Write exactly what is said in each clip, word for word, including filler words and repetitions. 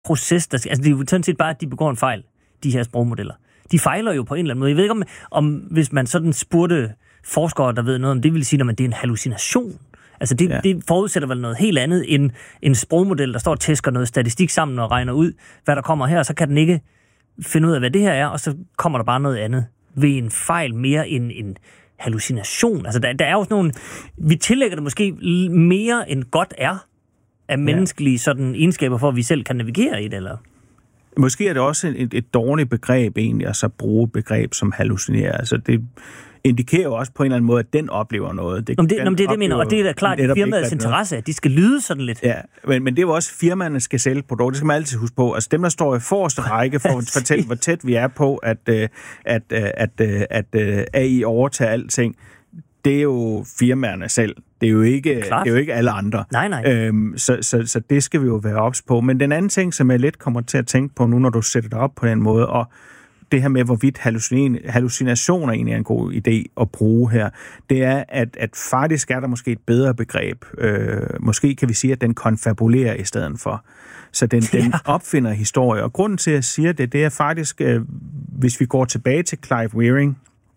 proces, der skal, altså det er jo sådan set bare, at de begår en fejl, de her sprogmodeller. De fejler jo på en eller anden måde. Jeg ved ikke, om, om hvis man sådan spurgte forskere, der ved noget om det, ville sige, at det er en hallucination. Altså det, ja. det forudsætter vel noget helt andet end en sprogmodel, der står og tæsker noget statistik sammen og regner ud, hvad der kommer her, og så kan den ikke finde ud af, hvad det her er, og så kommer der bare noget andet ved en fejl mere end en hallucination. Altså der, der er jo sådan nogle, vi tillægger det måske mere end godt er af menneskelige sådan egenskaber, for at vi selv kan navigere i det, eller? Måske er det også et, et dårligt begreb egentlig, at så bruge begreb som hallucinere. Altså det indikerer jo også på en eller anden måde, at den oplever noget. Det, Nå, det, det, det, det mener, og det er da klart firmaets interesse, at de skal lyde sådan lidt. Ja, men, men det er jo også, firmaerne skal sælge produkter. Det skal man altid huske på. Altså dem, der står i forreste række for at fortælle, hvor tæt vi er på, at, at, at, at, at, at A I overtager alting, det er jo firmaerne selv. Det er jo ikke, det er jo ikke alle andre. Nej, nej. Øhm, så, så, så det skal vi jo være ops på. Men den anden ting, som jeg lidt kommer til at tænke på nu, når du sætter det op på den måde, og det her med, hvorvidt hallucinationer egentlig er en god idé at bruge her, det er, at, at faktisk er der måske et bedre begreb. Øh, måske kan vi sige, at den konfabulerer i stedet for. Så den, ja. den opfinder historie. Og grunden til, at jeg siger det, det er faktisk, øh, hvis vi går tilbage til Clive Wearing,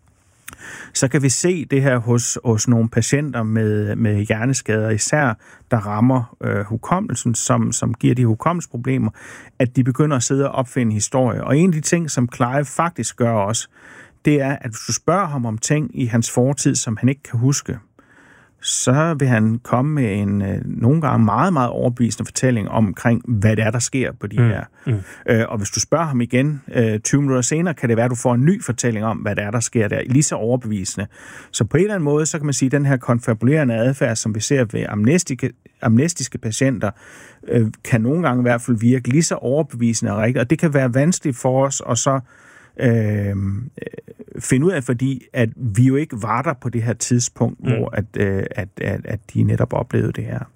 så kan vi se det her hos, hos nogle patienter med, med hjerneskader, især der rammer øh, hukommelsen, som, som giver de hukommelsesproblemer, at de begynder at sidde og opfinde historie. Og en af de ting, som Clive faktisk gør også, det er, at hvis du spørger ham om ting i hans fortid, som han ikke kan huske, så vil han komme med en øh, nogle gange meget, meget overbevisende fortælling omkring, hvad det er, der sker på de mm. her. Mm. Øh, og hvis du spørger ham igen øh, tyve minutter senere, kan det være, at du får en ny fortælling om, hvad det er, der sker der, lige så overbevisende. Så på en eller anden måde, så kan man sige, at den her konfabulerende adfærd, som vi ser ved amnestiske, amnestiske patienter, øh, kan nogle gange i hvert fald virke lige så overbevisende og rigtigt. Og det kan være vanskeligt for os at så Øh, finde ud af, fordi at vi jo ikke var der på det her tidspunkt, mm. hvor at, øh, at, at, at de netop oplevede det her.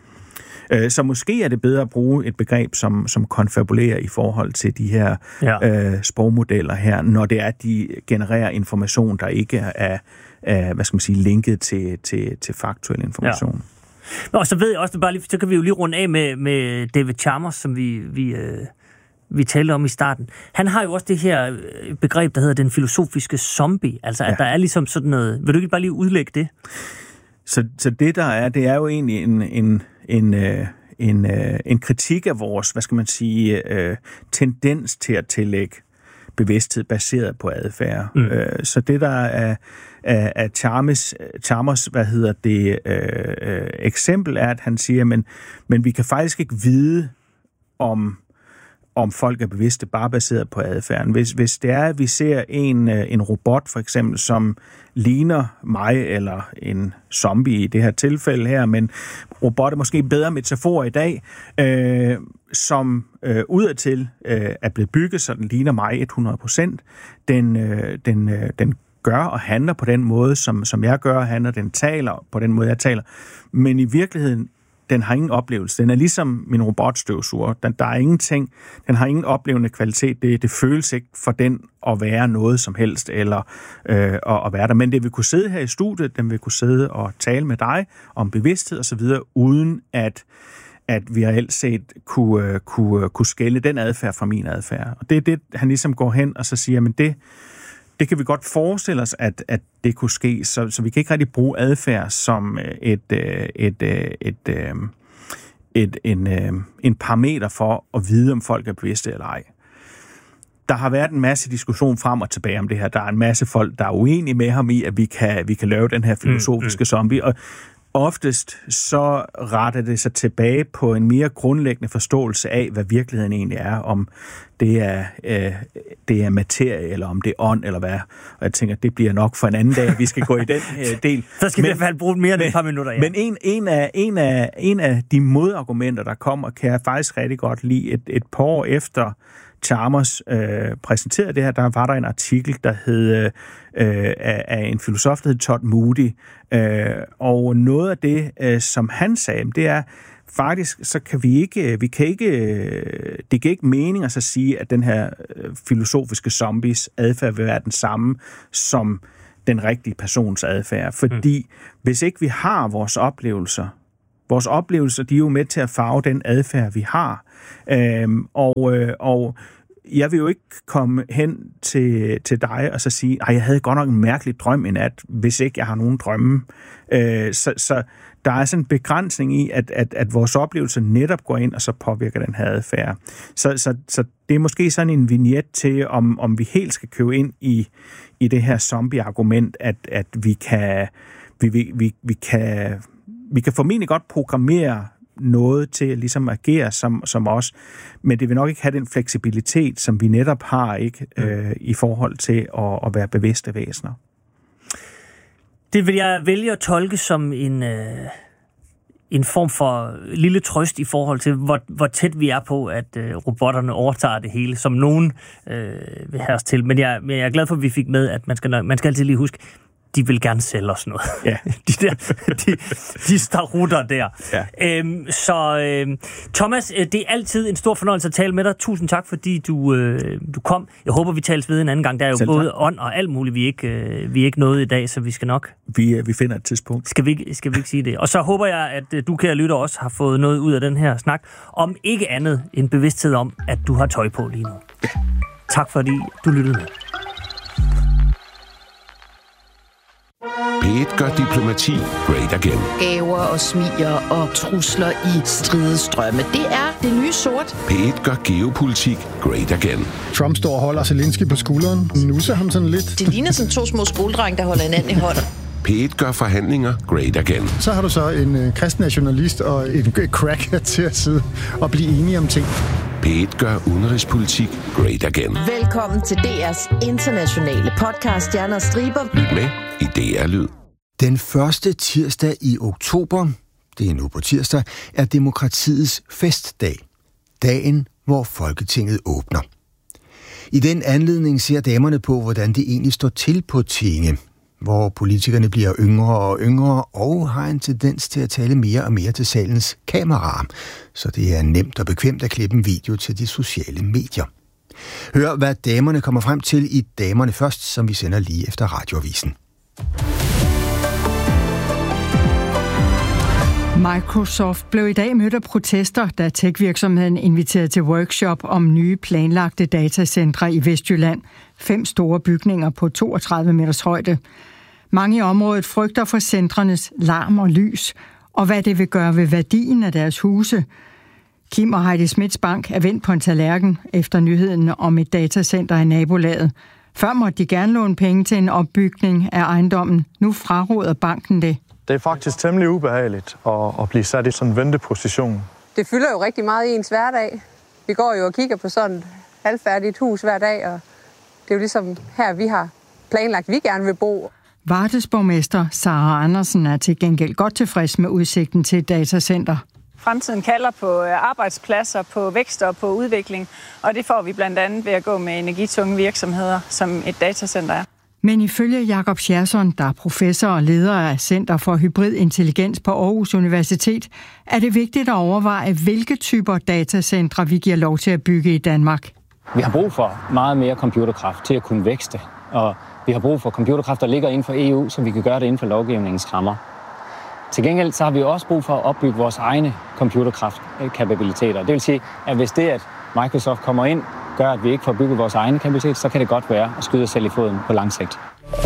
Øh, så måske er det bedre at bruge et begreb som, som konfabulerer i forhold til de her ja. øh, sprogmodeller her, når det er, at de genererer information, der ikke er, er hvad skal man sige, linket til, til, til faktuel information. Ja. Og så ved jeg også, bare lige, så kan vi jo lige runde af med, med David Chalmers, som vi... vi øh vi talte om i starten. Han har jo også det her begreb, der hedder den filosofiske zombie. Altså, at ja. der er ligesom sådan noget... Vil du ikke bare lige udlægge det? Så, så det, der er, det er jo egentlig en, en, en, en, en kritik af vores, hvad skal man sige, tendens til at tillægge bevidsthed baseret på adfærd. Mm. Så det, der er af Chalmers, Chalmers, hvad hedder det, øh, eksempel, er, at han siger, men, men vi kan faktisk ikke vide, om om folk er bevidste, bare baseret på adfærden. Hvis, hvis det er, at vi ser en, en robot, for eksempel, som ligner mig, eller en zombie i det her tilfælde her, men robot er måske bedre metafor i dag, øh, som øh, udadtil øh, er blevet bygget, så den ligner mig hundrede procent. Den, øh, den, øh, den gør og handler på den måde, som, som jeg gør og handler. Den taler på den måde, jeg taler. Men i virkeligheden, den har ingen oplevelse. Den er ligesom min robotstøvsuger. Den, der er ingenting. Den har ingen oplevende kvalitet. Det, det føles ikke for den at være noget som helst, eller øh, at, at være der. Men det vil kunne sidde her i studiet, den vil kunne sidde og tale med dig om bevidsthed osv., uden at, at vi reelt set kunne, kunne, kunne skelne den adfærd fra min adfærd. Og det er det, han ligesom går hen og så siger, men det Det kan vi godt forestille os, at, at det kunne ske, så, så vi kan ikke rigtig bruge adfærd som et, et, et, et, et, et, en, en parameter for at vide, om folk er bevidste eller ej. Der har været en masse diskussion frem og tilbage om det her. Der er en masse folk, der er uenige med ham i, at vi kan, vi kan lave den her filosofiske mm, mm. zombie, og oftest så retter det sig tilbage på en mere grundlæggende forståelse af, hvad virkeligheden egentlig er, om det er, øh, det er materie, eller om det er ånd, eller hvad. Og jeg tænker, det bliver nok for en anden dag, at vi skal gå i den øh, del. Så skal men, vi i hvert fald bruge mere end et par minutter, ja. Men en, en, af, en, af, en af de modargumenter, der kommer, kan jeg faktisk rigtig godt lide. Et, et par år efter Chalmers øh, præsenterede det her, der var der en artikel, der hed øh, af en filosof, der hed Todd Moody. Øh, og noget af det, øh, som han sagde, det er, faktisk så kan vi ikke, vi kan ikke, det giver ikke mening at så sige, at den her filosofiske zombies adfærd vil være den samme som den rigtige persons adfærd. Fordi mm. hvis ikke vi har vores oplevelser, Vores oplevelser, de er jo med til at farve den adfærd, vi har. Øhm, og, øh, og jeg vil jo ikke komme hen til, til dig og så sige, at jeg havde godt nok en mærkelig drøm i nat, hvis ikke jeg har nogen drømme. Øh, så, så der er sådan en begrænsning i, at, at, at vores oplevelser netop går ind, og så påvirker den her adfærd. Så, så, så det er måske sådan en vignet til, om, om vi helt skal købe ind i, i det her zombie-argument, at, at vi kan, vi, vi, vi, vi kan, vi kan formentlig godt programmere noget til at ligesom agere som, som os, men det vil nok ikke have den fleksibilitet, som vi netop har, ikke, mm. øh, i forhold til at, at være bevidste væsener. Det vil jeg vælge at tolke som en, øh, en form for lille trøst i forhold til, hvor, hvor tæt vi er på, at øh, robotterne overtager det hele, som nogen øh, vil have os til. Men jeg, men jeg er glad for, at vi fik med, at man skal, man skal altid lige huske, de vil gerne sælge os noget. Ja. de der, de, de starutter der. Ja. Øhm, så øh, Thomas, det er altid en stor fornøjelse at tale med dig. Tusind tak, fordi du, øh, du kom. Jeg håber, vi tales ved en anden gang. Der er jo Selv både tak. ånd og alt muligt, vi ikke, øh, vi ikke nåede i dag, så vi skal nok... Vi, vi finder et tidspunkt. Skal vi, skal vi ikke sige det? Og så håber jeg, at du, kære lytter, også har fået noget ud af den her snak. Om ikke andet en bevidsthed om, at du har tøj på lige nu. Ja. Tak fordi du lyttede med. P et gør diplomati great again. Gaver og smiger og trusler i stridestrømme. Det er det nye sort. P et gør geopolitik great again. Trump står og holder Zelensky på skulderen. Nusser ham sådan lidt. Det ligner sådan to små skoledrenge, der holder hinanden i hånd. P et gør forhandlinger great again. Så har du så en øh, kristen nationalist og en cracker til at sidde og blive enige om ting. P et gør udenrigspolitik great again. Velkommen til D R's internationale podcast Stjerner og Striber. Lyt med i D R Lyd. Den første tirsdag i oktober, det er nu på tirsdag, er demokratiets festdag. Dagen, hvor Folketinget åbner. I den anledning ser damerne på, hvordan det egentlig står til på tinge, hvor politikerne bliver yngre og yngre og har en tendens til at tale mere og mere til salens kameraer, så det er nemt og bekvemt at klippe en video til de sociale medier. Hør, hvad damerne kommer frem til i Damerne Først, som vi sender lige efter radioavisen. Microsoft blev i dag mødt af protester, da tech-virksomheden inviterede til workshop om nye planlagte datacentre i Vestjylland. Fem store bygninger på toogtredive meters højde. Mange i området frygter for centrenes larm og lys, og hvad det vil gøre ved værdien af deres huse. Kim og Heidi Smits bank er vendt på en tallerken efter nyheden om et datacenter i nabolaget. Før måtte de gerne låne penge til en opbygning af ejendommen. Nu fraråder banken det. Det er faktisk temmelig ubehageligt at, at blive sat i sådan en venteposition. Det fylder jo rigtig meget i ens hverdag. Vi går jo og kigger på sådan et halvfærdigt hus hver dag, og det er jo ligesom her, vi har planlagt, vi gerne vil bo. Vardes borgmester Sara Andersen er til gengæld godt tilfreds med udsigten til et datacenter. Fremtiden kalder på arbejdspladser, på vækst og på udvikling, og det får vi blandt andet ved at gå med energitunge virksomheder, som et datacenter er. Men ifølge Jakob Scherson, der er professor og leder af Center for Hybrid Intelligens på Aarhus Universitet, er det vigtigt at overveje, hvilke typer datacentre vi giver lov til at bygge i Danmark. Vi har brug for meget mere computerkraft til at kunne vækste, og vi har brug for computerkraft, der ligger inden for E U, så vi kan gøre det inden for lovgivningens rammer. Til gengæld så har vi også brug for at opbygge vores egne computerkraftkapabiliteter. Det vil sige, at hvis det, at Microsoft kommer ind, gør, at vi ikke får bygget vores egen kapacitet, så kan det godt være at skyde os selv i foden på lang sigt.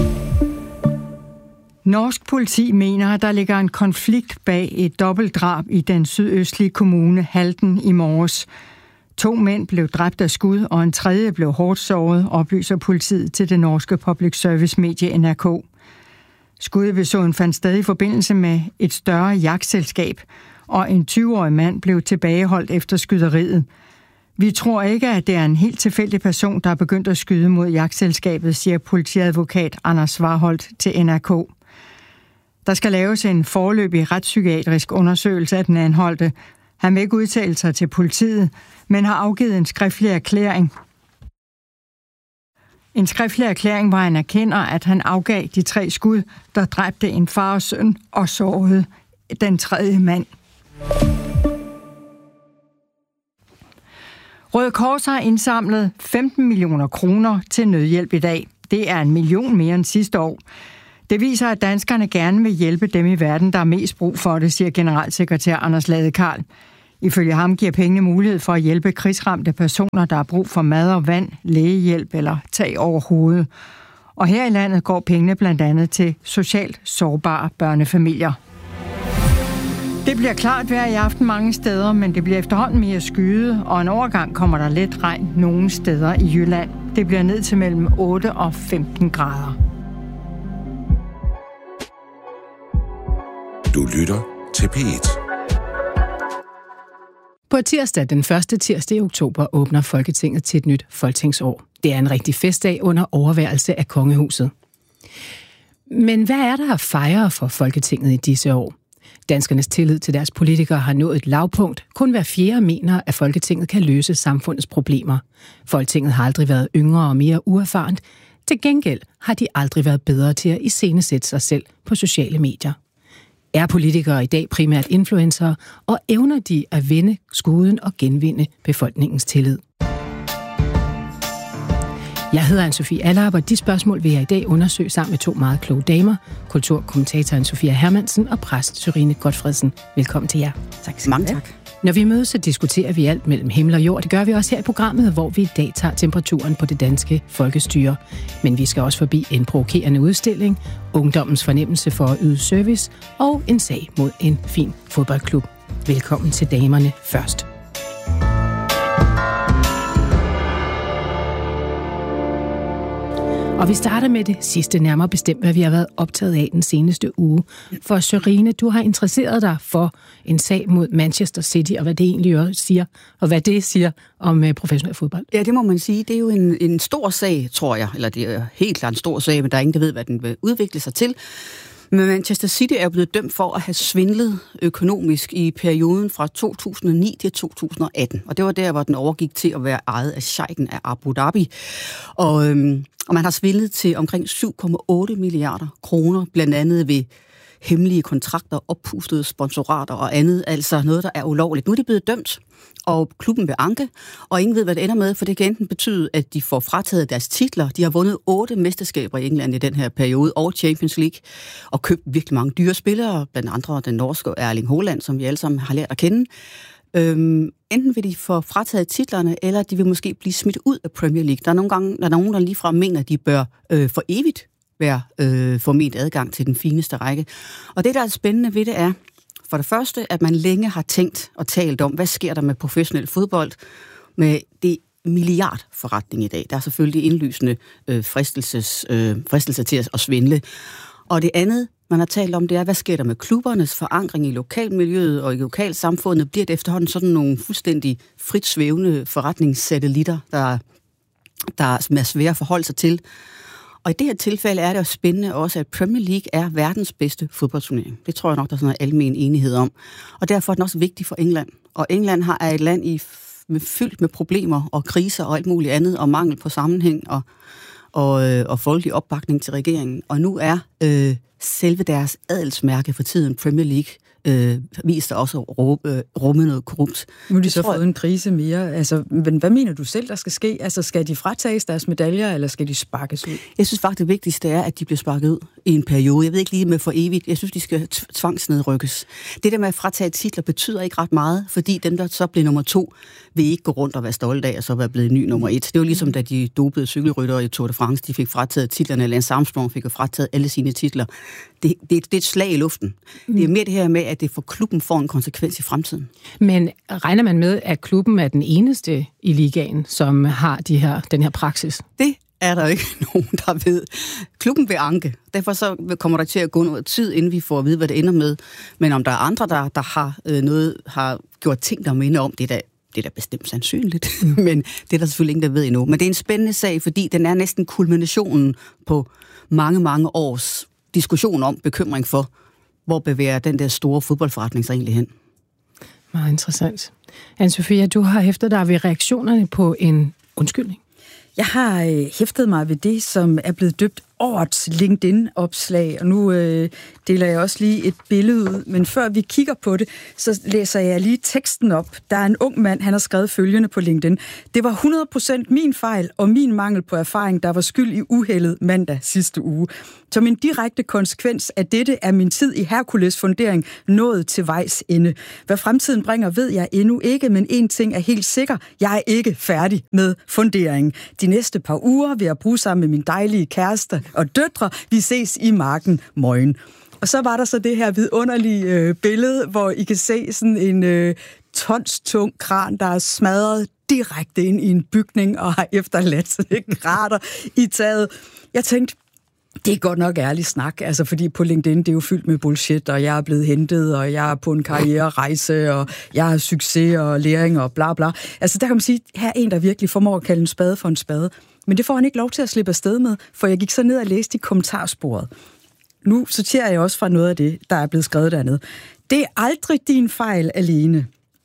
Norsk politi mener, at der ligger en konflikt bag et dobbeltdrab i den sydøstlige kommune Halden i morges. To mænd blev dræbt af skud, og en tredje blev hårdt såret, oplyser politiet til det norske public service medie N R K. Skudepisoden fandt sted i forbindelse med et større jagtselskab, og en tyve-årig mand blev tilbageholdt efter skyderiet. Vi tror ikke, at det er en helt tilfældig person, der er begyndt at skyde mod jagtselskabet, siger politiadvokat Anders Svarholdt til N R K. Der skal laves en foreløbig retspsykiatrisk undersøgelse af den anholdte. Han vil ikke udtale sig til politiet, men har afgivet en skriftlig erklæring. En skriftlig erklæring, hvor han erkender, at han afgav de tre skud, der dræbte en far og søn og sårede den tredje mand. Røde Kors har indsamlet femten millioner kroner til nødhjælp i dag. Det er en million mere end sidste år. Det viser, at danskerne gerne vil hjælpe dem i verden, der er mest brug for det, siger generalsekretær Anders Ladekarl. Ifølge ham giver pengene mulighed for at hjælpe krigsramte personer, der har brug for mad og vand, lægehjælp eller tag over hovedet. Og her i landet går pengene blandt andet til socialt sårbare børnefamilier. Det bliver klart vejr i aften mange steder, men det bliver efterhånden mere skyet, og en overgang kommer der let regn nogle steder i Jylland. Det bliver ned til mellem otte og femten grader. Du lytter til P et. På tirsdag, den første tirsdag i oktober, åbner Folketinget til et nyt folketingsår. Det er en rigtig festdag under overværelse af kongehuset. Men hvad er der at fejre for Folketinget i disse år? Danskernes tillid til deres politikere har nået et lavpunkt. Kun hver fjerde mener, at Folketinget kan løse samfundets problemer. Folketinget har aldrig været yngre og mere uerfarent. Til gengæld har de aldrig været bedre til at iscenesætte sig selv på sociale medier. Er politikere i dag primært influencere, og evner de at vende skuden og genvinde befolkningens tillid? Jeg hedder Anne-Sophie Allard, og de spørgsmål vil jeg i dag undersøge sammen med to meget kloge damer. Kulturkommentatoren Sofia Hermansen og præst Sørine Gotfredsen. Velkommen til jer. Tak. Mange tak. Når vi mødes, så diskuterer vi alt mellem himmel og jord. Det gør vi også her i programmet, hvor vi i dag tager temperaturen på det danske folkestyre. Men vi skal også forbi en provokerende udstilling, ungdommens fornemmelse for at yde service og en sag mod en fin fodboldklub. Velkommen til damerne først. Og vi starter med det sidste, nærmere bestemt, hvad vi har været optaget af den seneste uge. For Sørine, du har interesseret dig for en sag mod Manchester City, og hvad det egentlig også siger, og hvad det siger om professionel fodbold. Ja, det må man sige. Det er jo en, en stor sag, tror jeg. Eller det er helt klart en stor sag, men der er ingen, der ved, hvad den vil udvikle sig til. Men Manchester City er blevet dømt for at have svindlet økonomisk i perioden fra to tusind og ni til to tusind og atten. Og det var der, hvor den overgik til at være ejet af sheiken af Abu Dhabi. Og, øhm, og man har svindlet til omkring syv komma otte milliarder kroner, blandt andet ved hemmelige kontrakter, oppustede sponsorater og andet. Altså noget, der er ulovligt. Nu er de blevet dømt, og klubben vil anke, og ingen ved, hvad det ender med, for det kan enten betyde, at de får frataget deres titler. De har vundet otte mesterskaber i England i den her periode, og Champions League, og købt virkelig mange dyre spillere, blandt andre den norske Erling Haaland, som vi alle sammen har lært at kende. Øhm, enten vil de få frataget titlerne, eller de vil måske blive smidt ud af Premier League. Der er nogle gange, der er nogen, der ligefrem mener, at de bør øh, for evigt være øh, forment adgang til den fineste række. Og det, der er spændende ved det, er for det første, at man længe har tænkt og talt om, hvad sker der med professionel fodbold med det milliardforretning i dag. Der er selvfølgelig indlysende øh, fristelses, øh, fristelser til at svindle. Og det andet, man har talt om, det er, hvad sker der med klubbernes forankring i lokalmiljøet og i lokalsamfundet? Bliver det efterhånden sådan nogle fuldstændig frit svævende forretningssatellitter, der, der er svære at forholde sig til? Og i det her tilfælde er det jo spændende også, at Premier League er verdens bedste fodboldturnering. Det tror jeg nok, der er sådan en almen enighed om. Og derfor er den også vigtig for England. Og England har er et land i med, fyldt med problemer og kriser og alt muligt andet, og mangel på sammenhæng og, og, og folkelig opbakning til regeringen. Og nu er øh, selve deres adelsmærke for tiden, Premier League, øh, vist også at øh, rumme noget korrupt. Nu har de så fået en krise mere. Altså, men hvad mener du selv, der skal ske? Altså, skal de fratages deres medaljer, eller skal de sparkes ud? Jeg synes faktisk, det vigtigste er, at de bliver sparket ud i en periode. Jeg ved ikke lige med for evigt. Jeg synes, de skal tvangsnedrykkes. Det der med at fratage titler betyder ikke ret meget, fordi dem, der så bliver nummer to, vil ikke gå rundt og være stolte af, og så være blevet ny nummer et. Det var ligesom, da de dopede cykelryttere i Tour de France, de fik frataget titlerne. Lance Armstrong fik frataget alle sine titler. Det, det, det er et slag i luften. Mm. Det er mere det her med, at det for klubben får en konsekvens i fremtiden. Men regner man med, at klubben er den eneste i ligaen, som har de her, den her praksis? Det er der ikke nogen, der ved. Klubben vil anke. Derfor så kommer der til at gå noget tid, inden vi får at vide, hvad det ender med. Men om der er andre, der, der har øh, noget, har gjort ting, der minder om, det er da, det er da bestemt sandsynligt. Mm. Men det er der selvfølgelig ingen, der ved endnu. Men det er en spændende sag, fordi den er næsten kulminationen på mange, mange års diskussion om, bekymring for, hvor bevæger den der store fodboldforretning sig egentlig hen. Meget interessant. Anne-Sophia, du har hæftet dig ved reaktionerne på en undskyldning. Jeg har hæftet mig ved det, som er blevet døbt årets LinkedIn-opslag, og nu øh, deler jeg også lige et billede ud, men før vi kigger på det, så læser jeg lige teksten op. Der er en ung mand, han har skrevet følgende på LinkedIn. Det var hundrede procent min fejl og min mangel på erfaring, der var skyld i uheldet mandag sidste uge. Som en direkte konsekvens af dette er min tid i Hercules-fundering nået til vejs ende. Hvad fremtiden bringer, ved jeg endnu ikke, men en ting er helt sikker. Jeg er ikke færdig med fundering. De næste par uger vil jeg bruge sammen med min dejlige kæreste og døtre. Vi ses i marken morgen. Og så var der så det her vidunderlige øh, billede, hvor I kan se sådan en øh, tonstung kran, der er smadret direkte ind i en bygning og har efterladt grader i taget. Jeg tænkte, det er godt nok ærlig snak, altså fordi på LinkedIn, det er jo fyldt med bullshit, og jeg er blevet hentet, og jeg er på en karriererejse, og jeg har succes og læring og bla bla. Altså der kan man sige, her er en, der virkelig formår at kalde en spade for en spade. Men det får han ikke lov til at slippe afsted med, for jeg gik så ned og læste i kommentarsporet. Nu sorterer jeg også fra noget af det, der er blevet skrevet dernede. Det er aldrig din fejl alene.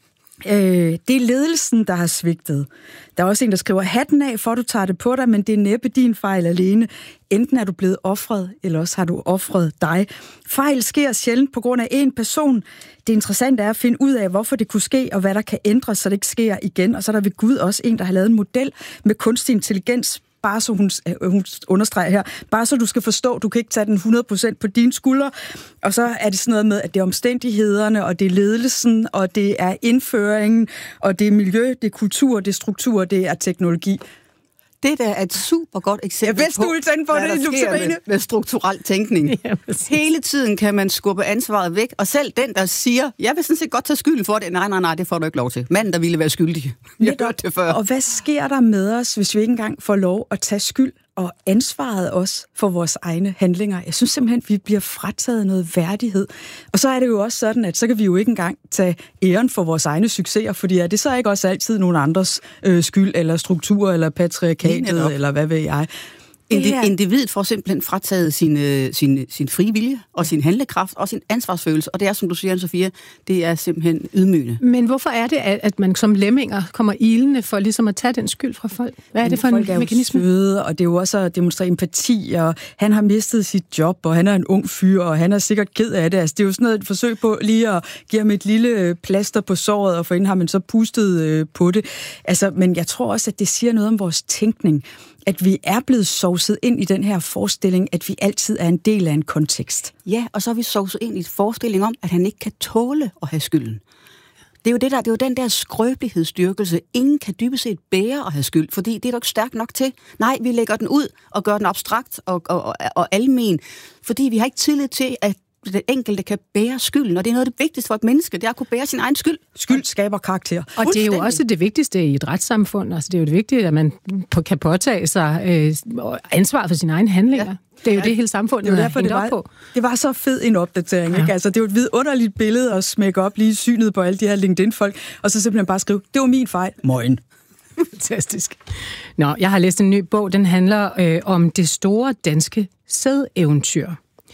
Øh, det er ledelsen, der har svigtet. Der er også en, der skriver, hatten af, for du tager det på dig, men det er næppe din fejl alene. Enten er du blevet ofret, eller også har du ofret dig. Fejl sker sjældent på grund af en person. Det interessante er at finde ud af, hvorfor det kunne ske, og hvad der kan ændres, så det ikke sker igen. Og så er der ved Gud også en, der har lavet en model med kunstig intelligens, bare så hun, hun understreger her, bare så du skal forstå, du kan ikke tage den hundrede procent på dine skuldre. Og så er det sådan noget med, at det er omstændighederne, og det er ledelsen, og det er indføringen, og det er miljø, det er kultur, det er struktur, det er teknologi. Det der er et super godt eksempel jeg på, på, på hvad det, der sker med, med strukturel tænkning. Ja, hele tiden kan man skubbe ansvaret væk, og selv den, der siger, jeg vil sådan set godt tage skylden for det, nej, nej, nej, det får du ikke lov til. Manden, der ville være skyldig. Jeg har hørt det før. Og hvad sker der med os, hvis vi ikke engang får lov at tage skyld og ansvaret også for vores egne handlinger? Jeg synes simpelthen, vi bliver frataget noget værdighed. Og så er det jo også sådan, at så kan vi jo ikke engang tage æren for vores egne succeser, fordi er det så ikke også altid nogen andres øh, skyld, eller struktur, eller patriarkatet, eller hvad ved jeg. Indi- individet får simpelthen frataget sin, øh, sin, sin frie vilje, og sin handlekraft, og sin ansvarsfølelse. Og det er, som du siger, Anne-Sophia, det er simpelthen ydmygende. Men hvorfor er det, at man som lemminger kommer ilende for ligesom at tage den skyld fra folk? Hvad er det for folk en mekanisme? Folk er jo søde, og det er jo også at demonstrere empati, og han har mistet sit job, og han er en ung fyr, og han er sikkert ked af det. Altså, det er jo sådan noget et forsøg på lige at give ham et lille plaster på såret, og forinden har man så pustet øh, på det. Altså, men jeg tror også, at det siger noget om vores tænkning, at vi er blevet sovset ind i den her forestilling, at vi altid er en del af en kontekst. Ja, og så er vi sovset ind i et forestilling om, at han ikke kan tåle at have skylden. Det er jo, det der, det er jo den der skrøbelighedsstyrkelse. Ingen kan dybest set bære at have skyld, fordi det er du ikke stærkt nok til. Nej, vi lægger den ud og gør den abstrakt og, og, og, og almen, fordi vi har ikke tillid til, at den enkelte kan bære skylden, og det er noget af det vigtigste for et menneske, det er at kunne bære sin egen skyld. Skyld skaber karakter. Og det er jo også det vigtigste i et retssamfund. Altså, det er jo det vigtige, at man kan påtage sig øh, ansvar for sine egne handlinger. Ja. Det er jo ja. det hele samfundet, det er derfor, det var, på. Det var så fed en opdatering. Ja. Ikke? Altså, det er jo et vidunderligt billede at smække op lige synet på alle de her LinkedIn-folk, og så simpelthen bare skrive, det var min fejl. Morgen. Fantastisk. Nå, jeg har læst en ny bog, den handler øh, om det store danske sædeventyr.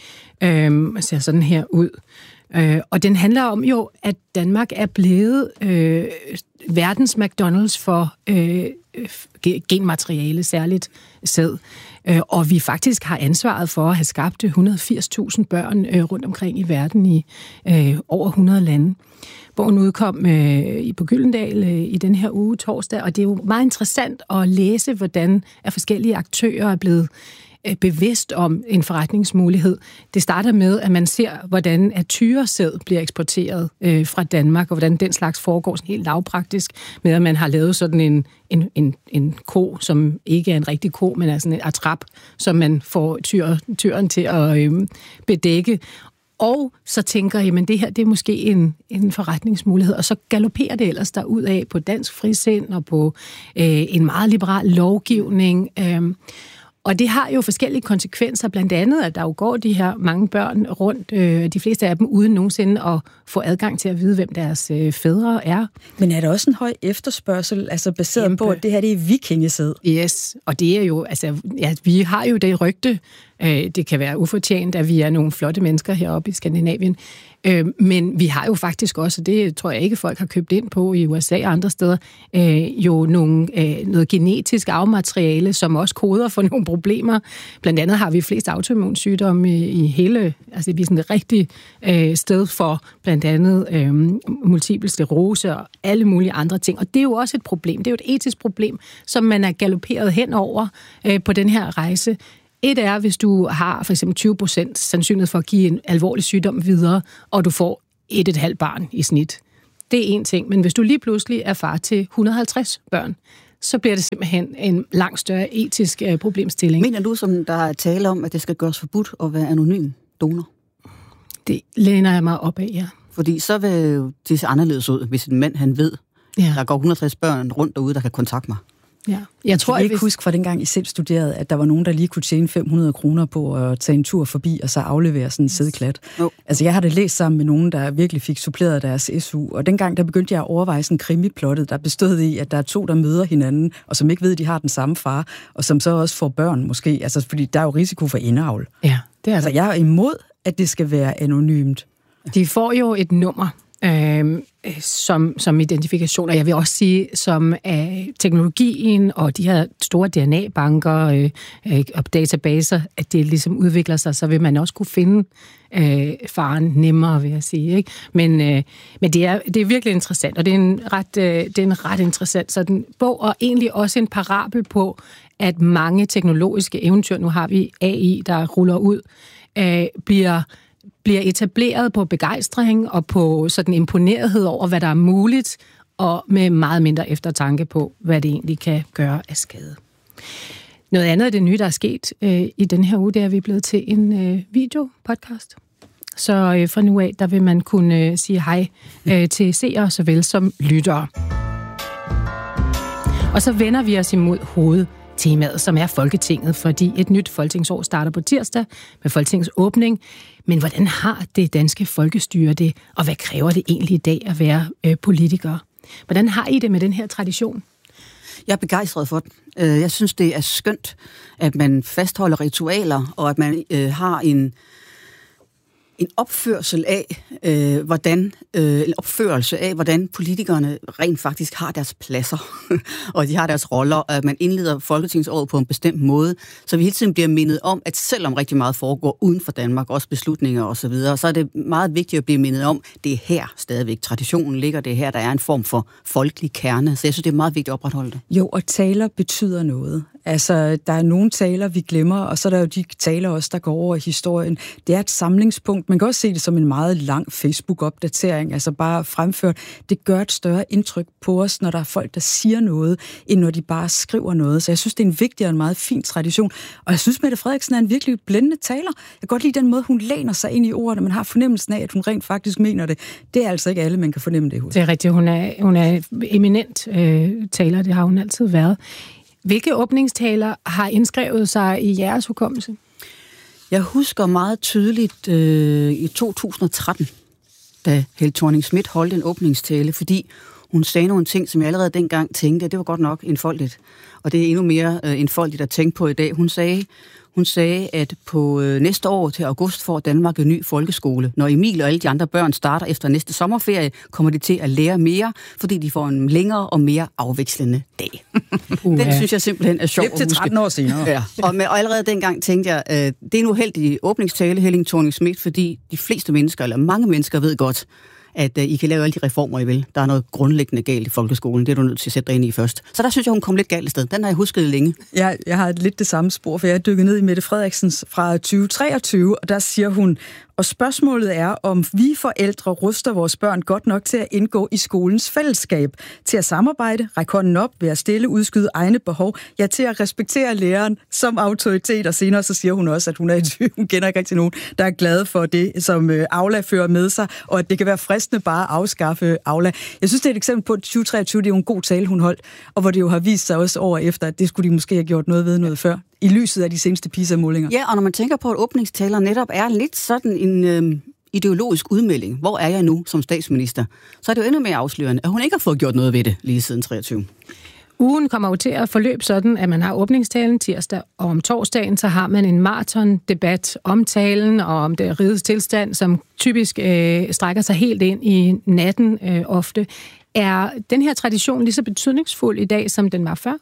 Øhm, ser sådan her ud. Øh, og den handler om jo, at Danmark er blevet øh, verdens McDonald's for øh, genmateriale, særligt sæd. Øh, og vi faktisk har ansvaret for at have skabt et hundrede og firs tusind børn øh, rundt omkring i verden i øh, over hundrede lande. Bogen udkom øh, på Gyldendal øh, i den her uge torsdag, og det er jo meget interessant at læse, hvordan at forskellige aktører er blevet bevidst om en forretningsmulighed. Det starter med, at man ser, hvordan at tyresæd bliver eksporteret øh, fra Danmark, og hvordan den slags foregår sådan helt lavpraktisk, med at man har lavet sådan en, en, en, en ko, som ikke er en rigtig ko, men er sådan en atrap, som man får tyr, tyren til at øh, bedække. Og så tænker jeg, men det her, det er måske en, en forretningsmulighed, og så galopperer det ellers derudad på dansk frisind og på øh, en meget liberal lovgivning. Øh, Og det har jo forskellige konsekvenser, blandt andet, at der jo går de her mange børn rundt, øh, de fleste af dem uden nogensinde at få adgang til at vide, hvem deres øh, fædre er. Men er der også en høj efterspørgsel, altså baseret Kæmpe. på, at det her det er vikingesæd? Yes, og det er jo, altså, ja, vi har jo det rygte, Øh, det kan være ufortjent, at vi er nogle flotte mennesker heroppe i Skandinavien. Øh, men vi har jo faktisk også, det tror jeg ikke, folk har købt ind på i U S A og andre steder, øh, jo nogle, øh, noget genetisk arvemateriale, som også koder for nogle problemer. Blandt andet har vi flest autoimmunsygdomme i, i hele, altså vi er sådan et rigtigt øh, sted for blandt andet øh, multiple sklerose og alle mulige andre ting. Og det er jo også et problem. Det er jo et etisk problem, som man er galopperet hen over øh, på den her rejse. Et er, hvis du har for eksempel tyve procent sandsynlighed for at give en alvorlig sygdom videre, og du får et et halvt barn i snit. Det er en ting, men hvis du lige pludselig er far til et hundrede og halvtreds børn, så bliver det simpelthen en langt større etisk øh, problemstilling. Mener du, som der er tale om, at det skal gøres forbudt at være anonym donor? Det læner jeg mig op af, ja. Fordi så vil det se anderledes ud, hvis en mand, han ved, ja. Der går et hundrede og tres børn rundt derude, der kan kontakte mig. Ja. Jeg tror jeg ikke hvis... huske fra dengang I selv studerede, at der var nogen, der lige kunne tjene fem hundrede kroner på at tage en tur forbi, og så aflevere sådan en sædklat. Oh. Altså jeg har det læst sammen med nogen, der virkelig fik suppleret deres S U, og dengang der begyndte jeg at overveje sådan krimiplottet, der bestod i, at der er to, der møder hinanden, og som ikke ved, at de har den samme far, og som så også får børn måske, altså fordi der er jo risiko for indavl. Ja, det er altså jeg er imod, at det skal være anonymt. De får jo et nummer, Øh, som, som identifikation, og jeg vil også sige, som øh, teknologien og de her store D N A-banker øh, øh, og databaser, at det ligesom udvikler sig, så vil man også kunne finde øh, faren nemmere, vil jeg sige. Ikke? Men, øh, men det, er, det er virkelig interessant, og det er en ret, øh, det er en ret interessant sådan bog, og egentlig også en parabel på, at mange teknologiske eventyr, nu har vi A I, der ruller ud, øh, bliver bliver etableret på begejstring og på sådan imponerethed over, hvad der er muligt, og med meget mindre eftertanke på, hvad det egentlig kan gøre af skade. Noget andet af det nye, der er sket øh, i den her uge, det er, at vi er blevet til en øh, videopodcast. Så øh, fra nu af, der vil man kunne øh, sige hej øh, til seere, såvel som lyttere. Og så vender vi os imod hovedet. Temaet, som er Folketinget, fordi et nyt folketingsår starter på tirsdag med Folketingets åbning. Men hvordan har det danske folkestyre det, og hvad kræver det egentlig i dag at være øh, politiker? Hvordan har I det med den her tradition? Jeg er begejstret for den. Jeg synes, det er skønt, at man fastholder ritualer, og at man øh, har en en opførsel af, øh, hvordan, øh, en opførelse af, hvordan politikerne rent faktisk har deres pladser, og de har deres roller, og at man indleder folketingsåret på en bestemt måde, så vi hele tiden bliver mindet om, at selvom rigtig meget foregår uden for Danmark, også beslutninger og så videre, så er det meget vigtigt at blive mindet om, det er her stadigvæk traditionen ligger, det er her, der er en form for folkelig kerne, så jeg synes, det er meget vigtigt at opretholde det. Jo, og taler betyder noget. Altså, der er nogle taler, vi glemmer, og så er der jo de taler også, der går over i historien. Det er et samlingspunkt. Man kan også se det som en meget lang Facebook-opdatering, altså bare fremført. Det gør et større indtryk på os, når der er folk, der siger noget, end når de bare skriver noget. Så jeg synes, det er en vigtig og en meget fin tradition. Og jeg synes, Mette Frederiksen er en virkelig blændende taler. Jeg kan godt lide den måde, hun læner sig ind i ordene. Man har fornemmelsen af, at hun rent faktisk mener det. Det er altså ikke alle, man kan fornemme det hos. Det er rigtigt. Hun er, hun er eminent øh, taler. Det har hun altid været. Hvilke åbningstaler har indskrevet sig i jeres hukommelse? Jeg husker meget tydeligt øh, i to tusind og tretten, da Helle Thorning-Schmidt holdt en åbningstale, fordi hun sagde nogle ting, som jeg allerede dengang tænkte, at det var godt nok enfoldigt. Og det er endnu mere øh, enfoldigt at tænke på i dag. Hun sagde, hun sagde at på øh, næste år til august får Danmark en ny folkeskole. Når Emil og alle de andre børn starter efter næste sommerferie, kommer de til at lære mere, fordi de får en længere og mere afvekslende dag. Uh, Den synes jeg simpelthen er sjov at huske. til tretten år senere. Ja. Og, med, og allerede dengang tænkte jeg, øh, det er en uheldig åbningstale, Helle Thorning-Schmidt, fordi de fleste mennesker, eller mange mennesker ved godt, at uh, I kan lave alle de reformer, I vil. Der er noget grundlæggende galt i folkeskolen. Det er du nødt til at sætte dig ind i først. Så der synes jeg, hun kom lidt galt i stedet. Den har jeg husket længe. Jeg, jeg har lidt det samme spor, for jeg er dykket ned i Mette Frederiksens fra tyve treogtyve, og der siger hun, og spørgsmålet er, om vi forældre ruster vores børn godt nok til at indgå i skolens fællesskab, til at samarbejde, række hånden op, være stille, udskyde egne behov, ja, til at respektere læreren som autoritet, og senere så siger hun også, at hun, er, hun kender ikke rigtig nogen, der er glade for det, som Aula fører med sig, og at det kan være fristende bare at afskaffe Aula. Jeg synes, det er et eksempel på, at tyve treogtyve, det er jo en god tale, hun holdt, og hvor det jo har vist sig også over efter, at det skulle de måske have gjort noget ved noget før, i lyset af de seneste PISA-målinger. Ja, og når man tænker på, at åbningstaler netop er lidt sådan en øh, ideologisk udmelding, hvor er jeg nu som statsminister, så er det jo endnu mere afslørende, at hun ikke har fået gjort noget ved det lige siden treogtyve. Ugen kommer jo til at forløbe sådan, at man har åbningstalen tirsdag, og om torsdagen så har man en maratondebat om talen og om det rigets tilstand, som typisk øh, strækker sig helt ind i natten øh, ofte. Er den her tradition lige så betydningsfuld i dag, som den var før?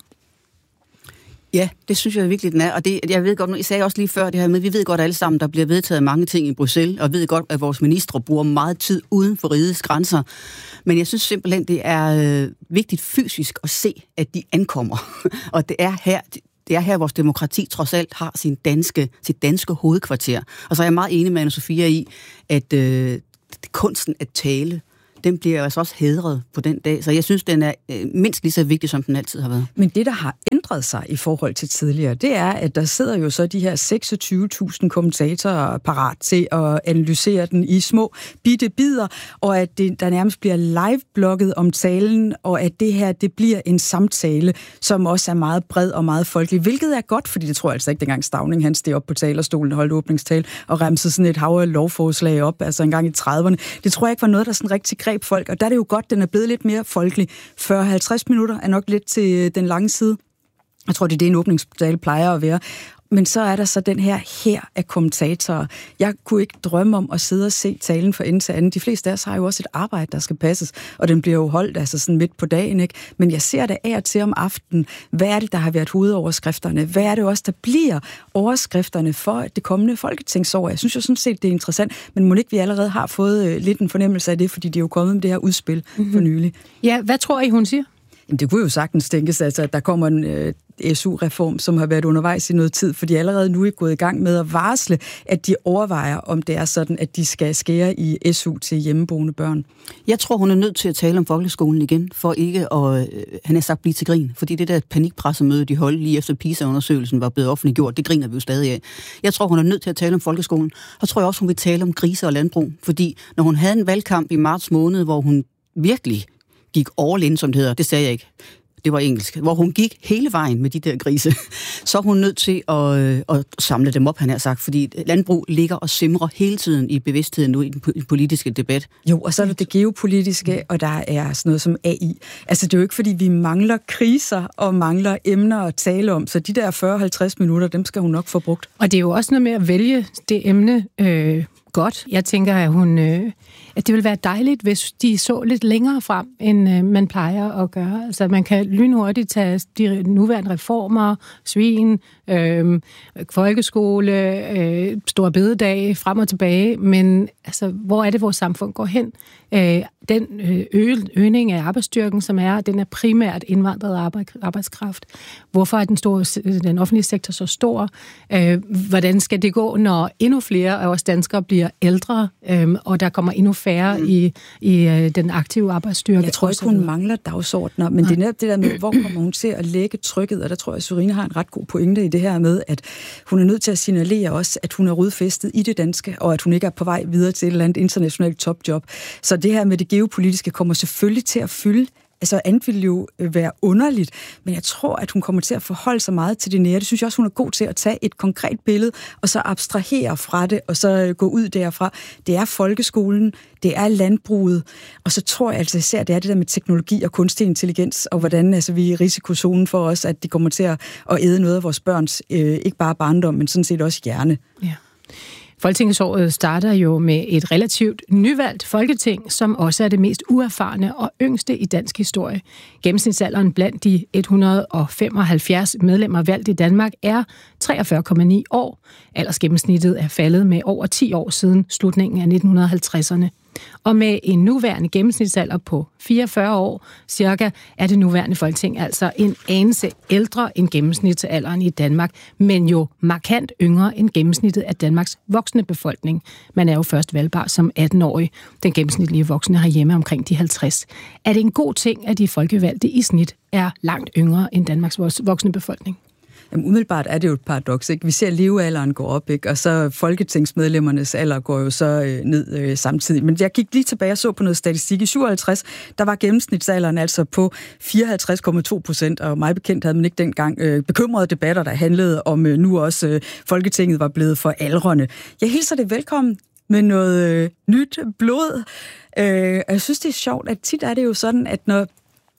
Ja, det synes jeg virkelig, den er. Og det, jeg ved godt, jeg sagde også lige før det her med, vi ved godt alle sammen, der bliver vedtaget mange ting i Bruxelles, og ved godt, at vores ministre bruger meget tid uden for rigets grænser. Men jeg synes simpelthen, det er øh, vigtigt fysisk at se, at de ankommer. Og det er her, det er her, vores demokrati trods alt har sin danske, sit danske hovedkvarter. Og så er jeg meget enig med Anna-Sophia i, at øh, kunsten at tale, den bliver altså også hædret på den dag. Så jeg synes, den er øh, mindst lige så vigtig, som den altid har været. Men det, der har ændret sig i forhold til tidligere, det er, at der sidder jo så de her seksogtyve tusind kommentatorer parat til at analysere den i små bitte bidder, og at det, der nærmest bliver live-blogget om talen, og at det her, det bliver en samtale, som også er meget bred og meget folkelig, hvilket er godt, fordi det tror jeg altså ikke, dengang Stauning, han steg op på talerstolen, holdt åbningstale og remsede sådan et hav af lovforslag op, altså en gang i trediverne. Det tror jeg ikke var noget, der sådan rigtig greb folk, og der er det jo godt, den er blevet lidt mere folkelig. fyrre til halvtreds minutter er nok lidt til den lange side. Jeg tror, det er det, en åbningstale plejer at være. Men så er der så den her her af kommentatorer. Jeg kunne ikke drømme om at sidde og se talen fra ende til anden. De fleste af os har jo også et arbejde, der skal passes, og den bliver jo holdt altså sådan midt på dagen, ikke? Men jeg ser det af og til om aftenen. Hvad er det, der har været hovedoverskrifterne? Hvad er det også, der bliver overskrifterne for det kommende folketingsår? Jeg synes jo sådan set, det er interessant, men må ikke vi allerede har fået lidt en fornemmelse af det, fordi det er jo kommet med det her udspil mm-hmm. for nylig. Ja, hvad tror I, hun siger? Jamen, det kunne jo sagtens tænkes, altså, at der kommer en øh, S U-reform, som har været undervejs i noget tid, fordi allerede nu er gået i gang med at varsle, at de overvejer, om det er sådan, at de skal skære i S U til hjemmeboende børn. Jeg tror, hun er nødt til at tale om folkeskolen igen, for ikke at, øh, han har sagt, blive til grin. Fordi det der panikpressemøde, de holdt lige efter PISA-undersøgelsen var blevet offentliggjort, det griner vi jo stadig af. Jeg tror, hun er nødt til at tale om folkeskolen, og tror jeg også, hun vil tale om grise og landbrug, fordi når hun havde en valgkamp i marts måned, hvor hun virkelig gik all in, som det hedder. Det sagde jeg ikke. Det var engelsk. Hvor hun gik hele vejen med de der grise. Så er hun nødt til at, øh, at samle dem op, han har sagt. Fordi landbrug ligger og simrer hele tiden i bevidstheden nu i den politiske debat. Jo, og så er der det geopolitiske, og der er sådan noget som A I. Altså, det er jo ikke, fordi vi mangler kriser og mangler emner at tale om. Så de der fyrre til halvtreds minutter, dem skal hun nok få brugt. Og det er jo også noget med at vælge det emne øh, godt. Jeg tænker, at hun... Øh at det vil være dejligt, hvis de så lidt længere frem, end øh, man plejer at gøre. Altså, man kan lynhurtigt tage de nuværende reformer, svin, øh, folkeskole, øh, store bededag, frem og tilbage, men altså, hvor er det, vores samfund går hen? Øh, den øh, øgning af arbejdsstyrken, som er, den er primært indvandret arbejdskraft. Hvorfor er den, store, den offentlige sektor så stor? Øh, hvordan skal det gå, når endnu flere af os danskere bliver ældre, øh, og der kommer endnu færre i, i øh, den aktive arbejdsstyrke? Jeg tror ikke, hun mangler dagsordner, men ja. Det er netop det der med, hvor kommer hun til at lægge trykket, og der tror jeg, at Sørine har en ret god pointe i det her med, at hun er nødt til at signalere også, at hun er rodfæstet i det danske, og at hun ikke er på vej videre til et eller andet internationalt topjob. Så det her med det geopolitiske kommer selvfølgelig til at fylde. Altså, andet ville jo være underligt, men jeg tror, at hun kommer til at forholde sig meget til det nære. Det synes jeg også, hun er god til at tage et konkret billede, og så abstrahere fra det, og så gå ud derfra. Det er folkeskolen, det er landbruget, og så tror jeg altså især, det er det der med teknologi og kunstig intelligens, og hvordan altså, vi er i risikozonen for os, at de kommer til at, at æde noget af vores børns, øh, ikke bare barndom, men sådan set også hjerne. Ja. Folketingsåret starter jo med et relativt nyvalgt folketing, som også er det mest uerfarne og yngste i dansk historie. Gennemsnitsalderen blandt de et hundrede og femoghalvfjerds medlemmer valgt i Danmark er treogfyrre komma ni år. Aldersgennemsnittet er faldet med over ti år siden slutningen af nitten halvtredserne. Og med en nuværende gennemsnitsalder på fireogfyrre år cirka, er det nuværende folketing altså en anelse ældre end gennemsnitsalderen i Danmark, men jo markant yngre end gennemsnittet af Danmarks voksne befolkning. Man er jo først valgbar som atten-årig. Den gennemsnitlige voksne har hjemme omkring de halvtreds. Er det en god ting, at de folkevalgte i snit er langt yngre end Danmarks voksne befolkning? Jamen, umiddelbart er det jo et paradoks, ikke? Vi ser, at levealderen går op, ikke? Og så folketingsmedlemmernes alder går jo så øh, ned øh, samtidig. Men jeg gik lige tilbage og så på noget statistik. I syvoghalvtreds, der var gennemsnitsalderen altså på fireoghalvtreds komma to procent, og meget bekendt havde man ikke dengang øh, bekymrede debatter, der handlede om øh, nu også øh, Folketinget var blevet for aldrende. Jeg hilser det velkommen med noget øh, nyt blod. Øh, jeg synes, det er sjovt, at tit er det jo sådan, at når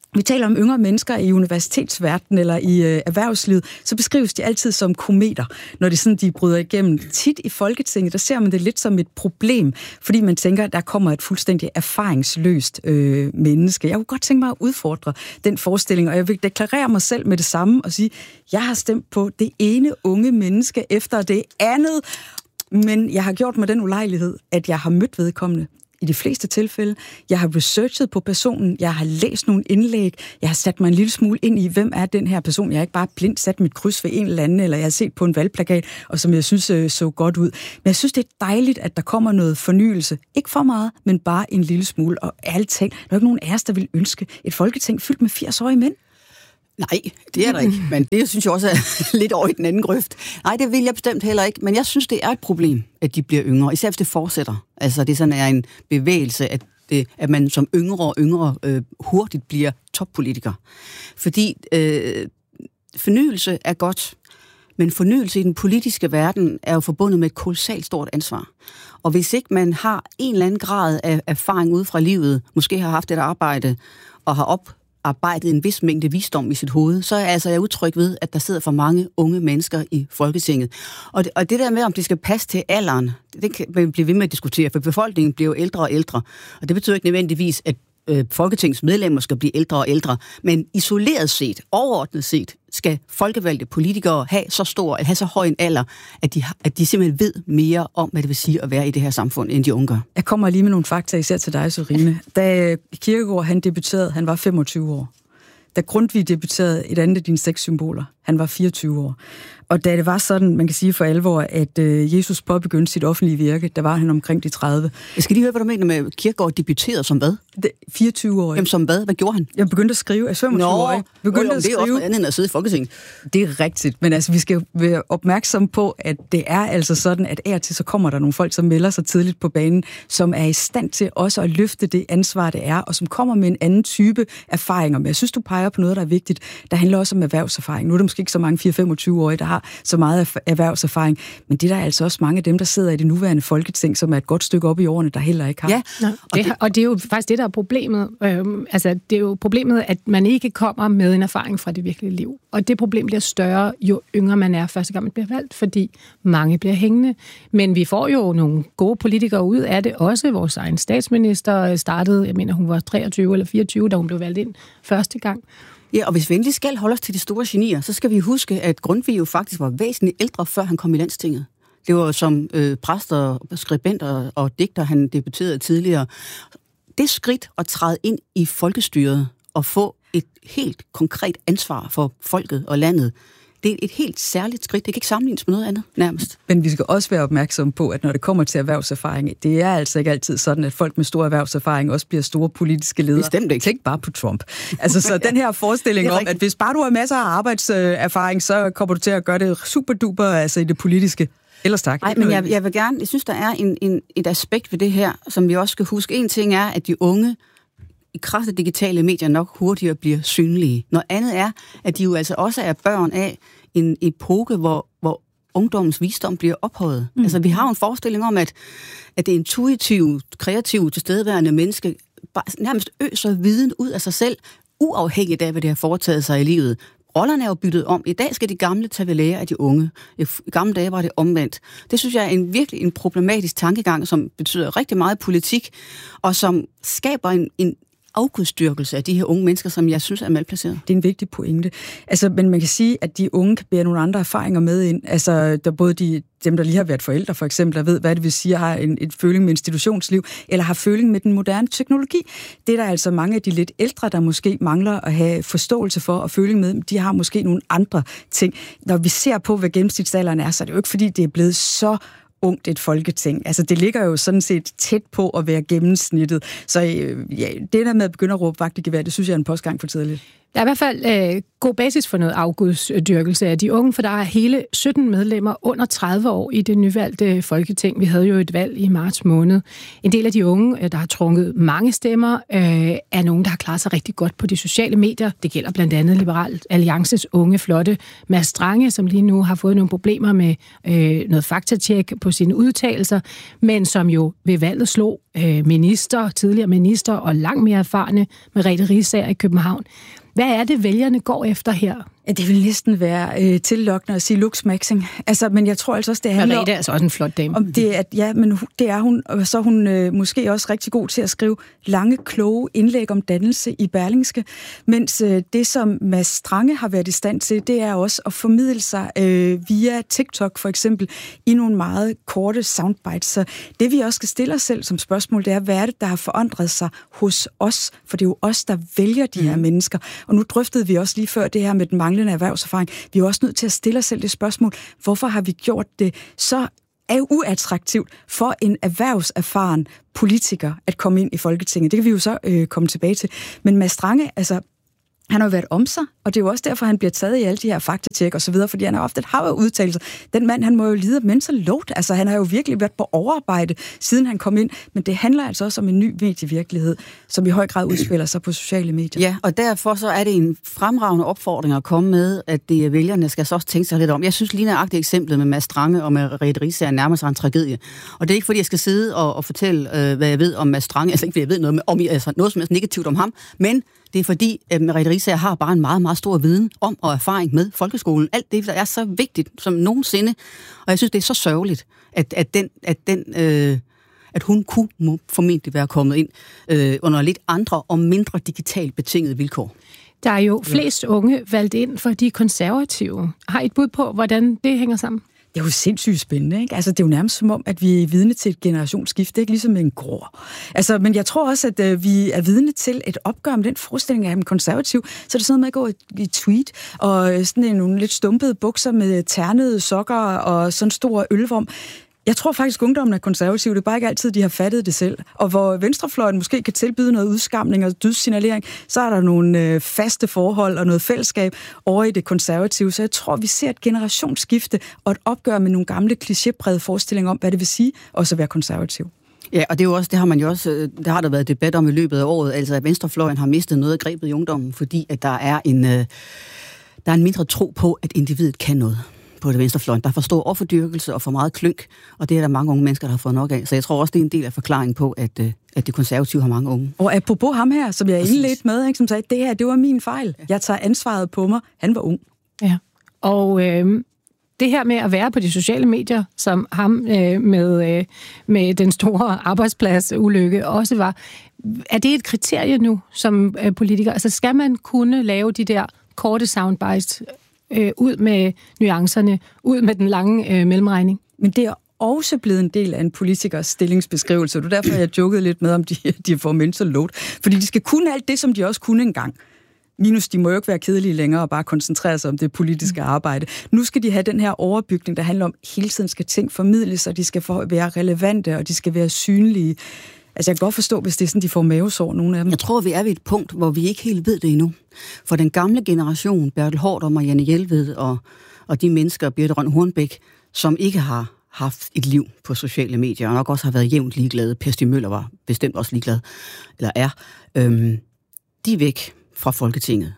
vi taler om yngre mennesker i universitetsverdenen eller i øh, erhvervslivet, så beskrives de altid som kometer, når det sådan, de bryder igennem. Tit i Folketinget, der ser man det lidt som et problem, fordi man tænker, at der kommer et fuldstændig erfaringsløst øh, menneske. Jeg kunne godt tænke mig at udfordre den forestilling, og jeg vil deklarere mig selv med det samme og sige, jeg har stemt på det ene unge menneske efter det andet, men jeg har gjort mig den ulejlighed, at jeg har mødt vedkommende. I de fleste tilfælde. Jeg har researchet på personen, jeg har læst nogle indlæg, jeg har sat mig en lille smule ind i, hvem er den her person. Jeg har ikke bare blindt sat mit kryds ved en eller anden, eller jeg har set på en valgplakat, og som jeg synes så godt ud. Men jeg synes, det er dejligt, at der kommer noget fornyelse. ikke for meget, men bare en lille smule. Og ærligt talt, der er ikke nogen af os, der vil ønske et folketing fyldt med firs-årige mænd. Nej, det er der ikke. Men det synes jeg også er lidt over i den anden grøft. Nej, det vil jeg bestemt heller ikke. Men jeg synes, det er et problem, at de bliver yngre. Især hvis det fortsætter. Altså, det sådan er en bevægelse, at, det, at man som yngre og yngre øh, hurtigt bliver toppolitiker. Fordi øh, fornyelse er godt, men fornyelse i den politiske verden er jo forbundet med et kolossalt stort ansvar. Og hvis ikke man har en eller anden grad af erfaring ude fra livet, måske har haft et arbejde og har op arbejdet en vis mængde visdom i sit hoved, så er altså jeg utryg ved, at der sidder for mange unge mennesker i Folketinget. Og det, og det der med, om det skal passe til alderen, det kan man blive ved med at diskutere, for befolkningen bliver jo ældre og ældre. Og det betyder ikke nødvendigvis, at øh, Folketingets medlemmer skal blive ældre og ældre, men isoleret set, overordnet set, skal folkevalgte politikere have så stor, at have så høj en alder, at de, at de simpelthen ved mere om, hvad det vil sige at være i det her samfund, end de unge gør. Jeg kommer lige med nogle fakta, især til dig, Sørine. Da Kierkegaard, han debuterede, han var femogtyve år. Da Grundtvig debuterede, et andet af dine seks symboler, han var fireogtyve år. Og da det var sådan, man kan sige for alvor, at øh, Jesus påbegyndte sit offentlige virke, der var han omkring de tredive. Jeg skal lige høre, hvad du mener med Kierkegaard debuterede som hvad? fireogtyve år. Jamen som hvad? Hvad gjorde han? Jeg begyndte at skrive. Jeg er femogtyve år. Begyndte Nå, at det er også noget andet end at sidde i Folketinget. Det er rigtigt, men altså, vi skal være opmærksomme på, at det er altså sådan, at af og til så kommer der nogle folk, som melder sig tidligt på banen, som er i stand til også at løfte det ansvar, det er, og som kommer med en anden type erfaringer. Men jeg synes, du peger på noget, der er vigtigt. Der handler også om erhvervserfaring. Nu er der måske ikke så mange fire-femogtyve-årige, der har så meget erhvervserfaring, men det der er altså også mange af dem, der sidder i det nuværende Folketing, som er et godt stykke op i årene, der heller ikke har. Ja, og, det, det, og det er jo faktisk det, der er problemet. Øhm, altså, det er jo problemet, at man ikke kommer med en erfaring fra det virkelige liv. Og det problem bliver større, jo yngre man er, første gang man bliver valgt, fordi mange bliver hængende. Men vi får jo nogle gode politikere ud af det. Også vores egen statsminister startede, jeg mener, hun var treogtyve eller fireogtyve, da hun blev valgt ind første gang. Ja, og hvis vi endelig skal holde os til de store genier, så skal vi huske, at Grundtvig jo faktisk var væsentligt ældre, før han kom i Landstinget. Det var som øh, præster, skribenter og digter, han debuterede tidligere. Det skridt at træde ind i folkestyret og få et helt konkret ansvar for folket og landet, det er et helt særligt skridt. Det kan ikke sammenlignes med noget andet, nærmest. Men vi skal også være opmærksomme på, at når det kommer til erhvervserfaring, det er altså ikke altid sådan, at folk med stor erhvervserfaring også bliver store politiske ledere. Bestemt ikke. Tænk bare på Trump. Altså, så den her forestilling om, at hvis bare du har masser af arbejdserfaring, så kommer du til at gøre det super duper altså i det politiske. Ellers tak. Nej, men jeg, jeg vil gerne, jeg synes, der er en, en, et aspekt ved det her, som vi også skal huske. En ting er, at de unge i kraft af digitale medier nok hurtigere bliver synlige. Noget andet er, at de jo altså også er børn af en epoke, hvor, hvor ungdommens visdom bliver ophøjet. Mm. Altså, vi har en forestilling om, at, at det intuitive, kreative, tilstedeværende menneske bare nærmest øser viden ud af sig selv, uafhængigt af, hvad det har foretaget sig i livet. Rollerne er jo byttet om. I dag skal de gamle tage ved lære af de unge. I gamle dage var det omvendt. Det synes jeg er en virkelig en problematisk tankegang, som betyder rigtig meget politik, og som skaber en, en afgudstyrkelse af de her unge mennesker, som jeg synes er malplaceret. Det er en vigtig pointe. Altså, men man kan sige, at de unge kan bære nogle andre erfaringer med ind. Altså, der både de, dem, der lige har været forældre, for eksempel, der ved, hvad det vil sige, har en, et føling med institutionsliv, eller har føling med den moderne teknologi. Det er der altså mange af de lidt ældre, der måske mangler at have forståelse for og føling med. De har måske nogle andre ting. Når vi ser på, hvad gennemsnitsalderen er, så er det jo ikke, fordi det er blevet så ungt et folketing. Altså, det ligger jo sådan set tæt på at være gennemsnittet. Så øh, ja, det der med at begynde at råbe vagt i gevær, det synes jeg er en postgang for tidligt. Der er i hvert fald øh, god basis for noget afgudsdyrkelse af de unge, for der er hele sytten medlemmer under tredive år i det nyvalgte Folketing. Vi havde jo et valg i marts måned. En del af de unge, der har trukket mange stemmer, øh, er nogen, der har klaret sig rigtig godt på de sociale medier. Det gælder blandt andet Liberal Alliances unge, flotte Mads Strange, som lige nu har fået nogle problemer med øh, noget faktatjek på sine udtalelser, men som jo ved valget slog øh, minister, tidligere minister og langt mere erfarne Merete Riisager i København. Hvad er det, vælgerne går efter her? Ja, det vil næsten være øh, tillokkende at sige looksmaxing. Altså, men jeg tror altså også, det handler om... Merete er altså også en flot dame. Om det, at, ja, men det er hun, og så er hun øh, måske også rigtig god til at skrive lange, kloge indlæg om dannelse i Berlingske, mens øh, det, som Mads Strange har været i stand til, det er også at formidle sig øh, via TikTok for eksempel, i nogle meget korte soundbites. Så det, vi også skal stille os selv som spørgsmål, det er, hvad er det, der har forandret sig hos os? For det er jo os, der vælger de her mm. mennesker. Og nu drøftede vi også lige før det her med den manglende erhvervserfaring. Vi er også nødt til at stille os selv det spørgsmål, hvorfor har vi gjort det så er uattraktivt for en erhvervserfaren politiker at komme ind i Folketinget? Det kan vi jo så øh, komme tilbage til. Men Mads Strange, altså, han har jo været om sig, og det er jo også derfor, han bliver taget i alle de her faktatjek og så videre, fordi han har ofte et hav af udtalelser. Den mand, han må jo lide af mental load. Altså, han har jo virkelig været på overarbejde, siden han kom ind. Men det handler altså også om en ny medievirkelighed, som i høj grad udspiller sig på sociale medier. Ja, og derfor så er det en fremragende opfordring at komme med, at det vælgerne skal så også tænke sig lidt om. Jeg synes lige nøjagtigt eksemplet med Mads Strange og med Merete Riisager er nærmest en tragedie. Og det er ikke, fordi jeg skal sidde og, og fortælle, øh, hvad jeg ved om Mads Strange. Altså ikke, fordi jeg ved noget, med, om, altså, noget som er negativt om ham, men det er fordi, at Merete Riisager har bare en meget, meget stor viden om og erfaring med folkeskolen. Alt det, der er så vigtigt som nogensinde. Og jeg synes, det er så sørgeligt, at, at, den, at, den, øh, at hun kunne må formentlig være kommet ind øh, under lidt andre og mindre digitalt betingede vilkår. Der er jo flest unge valgt ind for de konservative. Har I et bud på, hvordan det hænger sammen? Det er jo sindssygt spændende, ikke? Altså, det er jo nærmest som om, at vi er vidne til et generationsskifte, ikke ligesom med en gror. Altså, men jeg tror også, at øh, vi er vidne til et opgør med den forestilling af dem konservativ. Så er det sådan noget med at gå i, i tweet, og sådan en, nogle lidt stumpede bukser med ternede sokker og sådan stor ølvorm. Jeg tror faktisk, at ungdommen er konservativ. Det er bare ikke altid, de har fattet det selv. Og hvor venstrefløjen måske kan tilbyde noget udskamning og dydssignalering, så er der nogle øh, faste forhold og noget fællesskab over i det konservative. Så jeg tror, vi ser et generationsskifte og et opgør med nogle gamle klichéprægede forestillinger om, hvad det vil sige også at være konservativ. Ja, og det er jo også, det har man jo også, der har der været debat om i løbet af året, altså at venstrefløjen har mistet noget af grebet i ungdommen, fordi at der er en, øh, der er en mindre tro på, at individet kan noget på det venstrefløjen. Der er for stor offerdyrkelse og for meget klynk, og det er der mange unge mennesker, der har fået nok af. Så jeg tror også, det er en del af forklaringen på, at, at det konservative har mange unge. Og apropos ham her, som jeg indledte med, ikke, som sagde, det her, det var min fejl. Jeg tager ansvaret på mig. Han var ung. Ja, og øh, det her med at være på de sociale medier, som ham øh, med, øh, med den store arbejdspladsulykke også var, er det et kriterie nu som øh, politiker? Altså skal man kunne lave de der korte soundbites, Øh, ud med nuancerne, ud med den lange øh, mellemregning? Men det er også blevet en del af en politikers stillingsbeskrivelse. Det er derfor, jeg jokede lidt med, om de, de får mental load. Fordi de skal kunne alt det, som de også kunne engang. Minus, de må jo ikke være kedelige længere og bare koncentrere sig om det politiske arbejde. Nu skal de have den her overbygning, der handler om, at hele tiden skal ting formidles, og de skal være relevante, og de skal være synlige. Altså, jeg kan godt forstå, hvis det er sådan, de får mavesår, nogle af dem. Jeg tror, vi er ved et punkt, hvor vi ikke helt ved det endnu. For den gamle generation, Bertel Haarder og Marianne Jelved og, og de mennesker, Birthe Rønn Hornbech, som ikke har haft et liv på sociale medier, og nok også har været jævnt ligeglade. Per Stig Møller var bestemt også ligeglad, eller er. Øhm, de er væk fra Folketinget.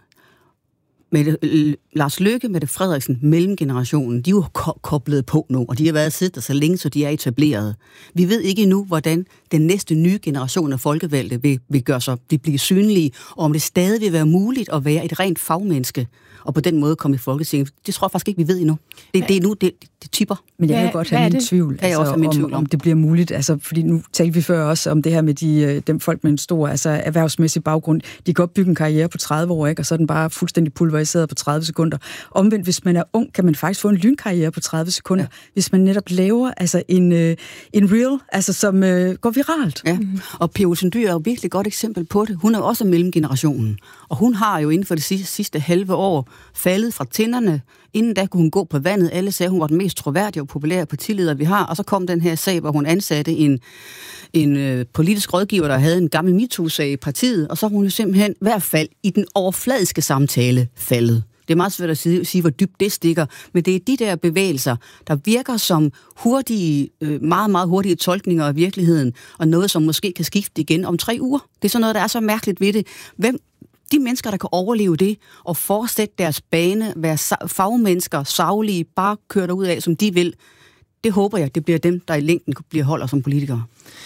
Med øh, Lars Løkke, Mette Frederiksen, mellemgenerationen, de er jo ko- koblet på nu, og de har været siddet der så længe, så de er etableret. Vi ved ikke endnu, hvordan den næste nye generation af folkevalgte vil, vil gøre sig, de bliver synlige, og om det stadig vil være muligt at være et rent fagmenneske, og på den måde komme i Folketinget. Det tror jeg faktisk ikke, vi ved endnu. Det, det er nu, det, det tipper. Men jeg vil godt have min tvivl, altså, også min tvivl om, om det bliver muligt. Altså, fordi nu talte vi før også om det her med de, dem folk med en stor altså, erhvervsmæssig baggrund. De kan opbygge en karriere på tredive år, ikke? Og så er den bare fuldstændig pulveriseret på tredive sekunder. Omvendt, hvis man er ung, kan man faktisk få en lynkarriere på tredive sekunder. Ja. Hvis man netop laver altså, en, en reel, altså, som øh, går viralt. Ja, og Pia Olsen Dyhr er jo virkelig et godt eksempel på det. Hun er jo også mellemgenerationen, og hun har jo inden for det sidste, sidste halve år faldet fra tænderne. Inden da kunne hun gå på vandet. Alle sagde, hun var den mest troværdige og populære partileder, vi har. Og så kom den her sag, hvor hun ansatte en, en øh, politisk rådgiver, der havde en gammel MeToo-sag i partiet, og så var hun jo simpelthen i hvert fald i den overfladiske samtale faldet. Det er meget svært at sige, sige, hvor dybt det stikker, men det er de der bevægelser, der virker som hurtige, meget, meget hurtige tolkninger af virkeligheden, og noget, som måske kan skifte igen om tre uger. Det er sådan noget, der er så mærkeligt ved det. Hvem, de mennesker, der kan overleve det, og fortsætte deres bane, være fagmennesker, saglige, bare køre derud af, som de vil, det håber jeg, det bliver dem, der i længden bliver holder som politikere.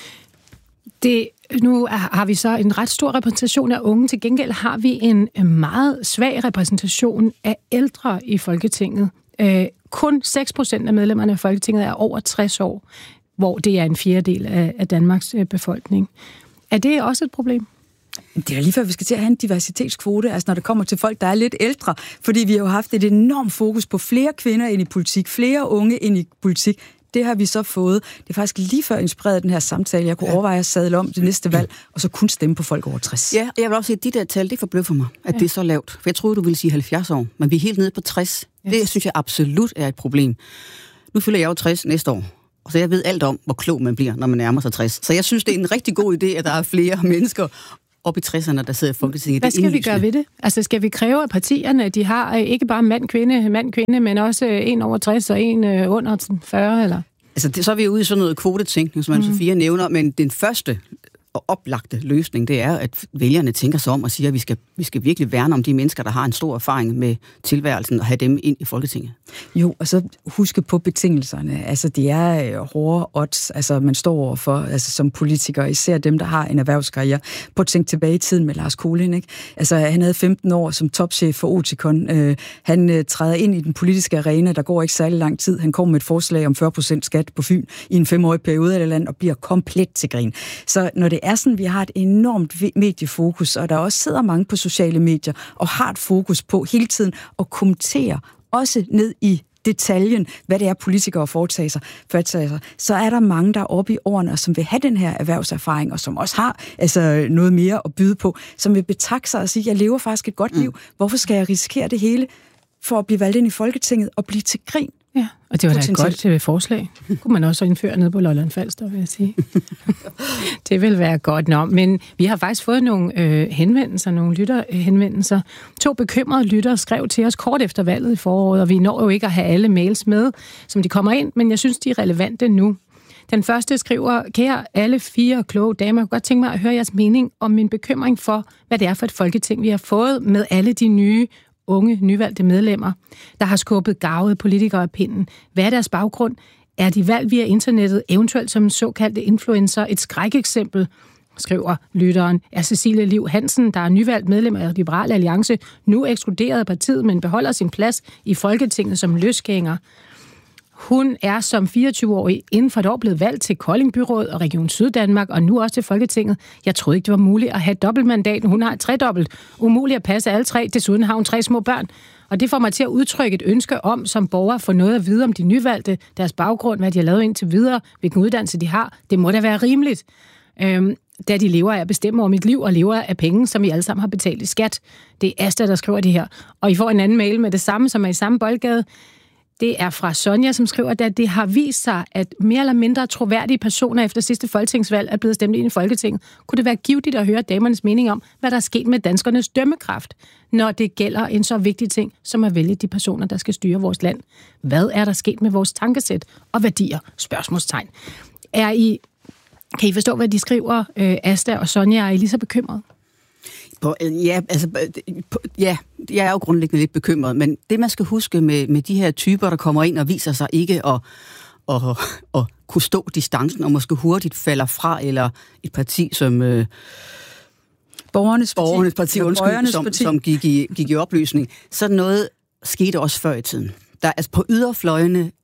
Det, nu har vi så en ret stor repræsentation af unge. Til gengæld har vi en meget svag repræsentation af ældre i Folketinget. Øh, kun seks procent af medlemmerne af Folketinget er over tres år, hvor det er en fjerdedel af, af Danmarks befolkning. Er det også et problem? Det er da lige før, vi skal til at have en diversitetskvote, altså når det kommer til folk, der er lidt ældre, fordi vi har jo haft et enormt fokus på flere kvinder ind i politik, flere unge ind i politik. Det har vi så fået. Det er faktisk lige før inspireret den her samtale. Jeg kunne overveje at sadle om det næste valg, og så kun stemme på folk over tres. Ja, jeg vil også sige, at de der tal, det forbløffer mig, at ja. det er så lavt. For jeg troede, du ville sige halvfjerds år, men vi er helt nede på tres. Yes. Det synes jeg absolut er et problem. Nu fylder jeg jo tres næste år, og så jeg ved alt om, hvor klog man bliver, når man nærmer sig tres. Så jeg synes, det er en rigtig god idé, at der er flere mennesker op i tresserne, der sidder i Folketinget. Hvad skal vi gøre ved det? Altså, skal vi kræve af partierne, at de har ikke bare mand-kvinde, mand-kvinde, men også en over tres og en under fyrre, eller? Altså, det, så er vi ude i sådan noget kvotetænkning, som Anne-Sophia mm. nævner, men den første og oplagte løsning, det er, at vælgerne tænker sig om og siger, at vi skal, vi skal virkelig værne om de mennesker, der har en stor erfaring med tilværelsen, og have dem ind i Folketinget. Jo, og så huske på betingelserne. Altså, det er hårde odds, altså man står overfor, altså som politiker, især dem, der har en erhvervskarriere. På at tænke tilbage i tiden med Lars Kolind, ikke? Altså, han havde femten år som topchef for Oticon. Øh, han øh, træder ind i den politiske arena, der går ikke særlig lang tid. Han kommer med et forslag om fyrre procent skat på Fyn i en femårig periode af det land, og bliver komplet til grin. Så når det er sådan, vi har et enormt mediefokus, og der også sidder mange på sociale medier, og har et fokus på hele tiden at kommentere, også ned i detaljen, hvad det er, politikere foretager sig, foretager sig, så er der mange, der er oppe i årene, og som vil have den her erhvervserfaring, og som også har altså, noget mere at byde på, som vil betakke sig og sige, jeg lever faktisk et godt mm. liv. Hvorfor skal jeg risikere det hele for at blive valgt ind i Folketinget og blive til grin? Ja, og det var da et godt forslag. Det kunne man også indføre ned på Lolland Falster, vil jeg sige. Det vil være godt nok. Men vi har faktisk fået nogle øh, henvendelser, nogle lytterhenvendelser. To bekymrede lyttere skrev til os kort efter valget i foråret, og vi når jo ikke at have alle mails med, som de kommer ind, men jeg synes, de er relevante nu. Den første skriver, kære alle fire kloge damer, jeg kunne godt tænke mig at høre jeres mening om min bekymring for, hvad det er for et folketing, vi har fået med alle de nye unge, nyvalgte medlemmer, der har skubbet garvede politikere af pinden. Hvad er deres baggrund? Er de valgt via internettet, eventuelt som en såkaldte influencer? Et skrækeksempel, skriver lytteren, er Cecilie Liv Hansen, der er nyvalgt medlem af Liberal Alliance, nu ekskluderet af partiet, men beholder sin plads i Folketinget som løsgænger. Hun er som fireogtyve-årig inden for et år blevet valgt til Kolding Byråd og Region Syddanmark, og nu også til Folketinget. Jeg troede ikke, det var muligt at have et dobbeltmandat. Hun har et tredobbelt. Umuligt at passe alle tre. Desuden har hun tre små børn. Og det får mig til at udtrykke et ønske om, som borger, at få noget at vide om de nyvalgte, deres baggrund, hvad de har lavet indtil videre, hvilken uddannelse de har. Det må da være rimeligt, øhm, da de lever af at bestemme over mit liv og lever af penge, som vi alle sammen har betalt i skat. Det er Asta, der skriver det her. Og I får en anden mail med det samme, som er i samme boldgade. Det er fra Sonja, som skriver, at det har vist sig, at mere eller mindre troværdige personer efter sidste folketingsvalg er blevet stemt ind i Folketinget. Kunne det være givtigt at høre damernes mening om, hvad der er sket med danskernes dømmekraft, når det gælder en så vigtig ting, som at vælge de personer, der skal styre vores land? Hvad er der sket med vores tankesæt og værdier? Spørgsmålstegn. Er I, kan I forstå, hvad de skriver, øh, Asta og Sonja? Er I lige så bekymret? På, ja, altså, på, ja, jeg er jo grundlæggende lidt bekymret, men det, man skal huske med, med de her typer, der kommer ind og viser sig ikke at, at, at kunne stå distancen, og måske hurtigt falder fra, eller et parti som øh, Borgernes Parti, Borgernes Parti, undskyld, som, parti. som gik, i, gik i opløsning, så noget skete også før i tiden. Der, altså på yderfløjene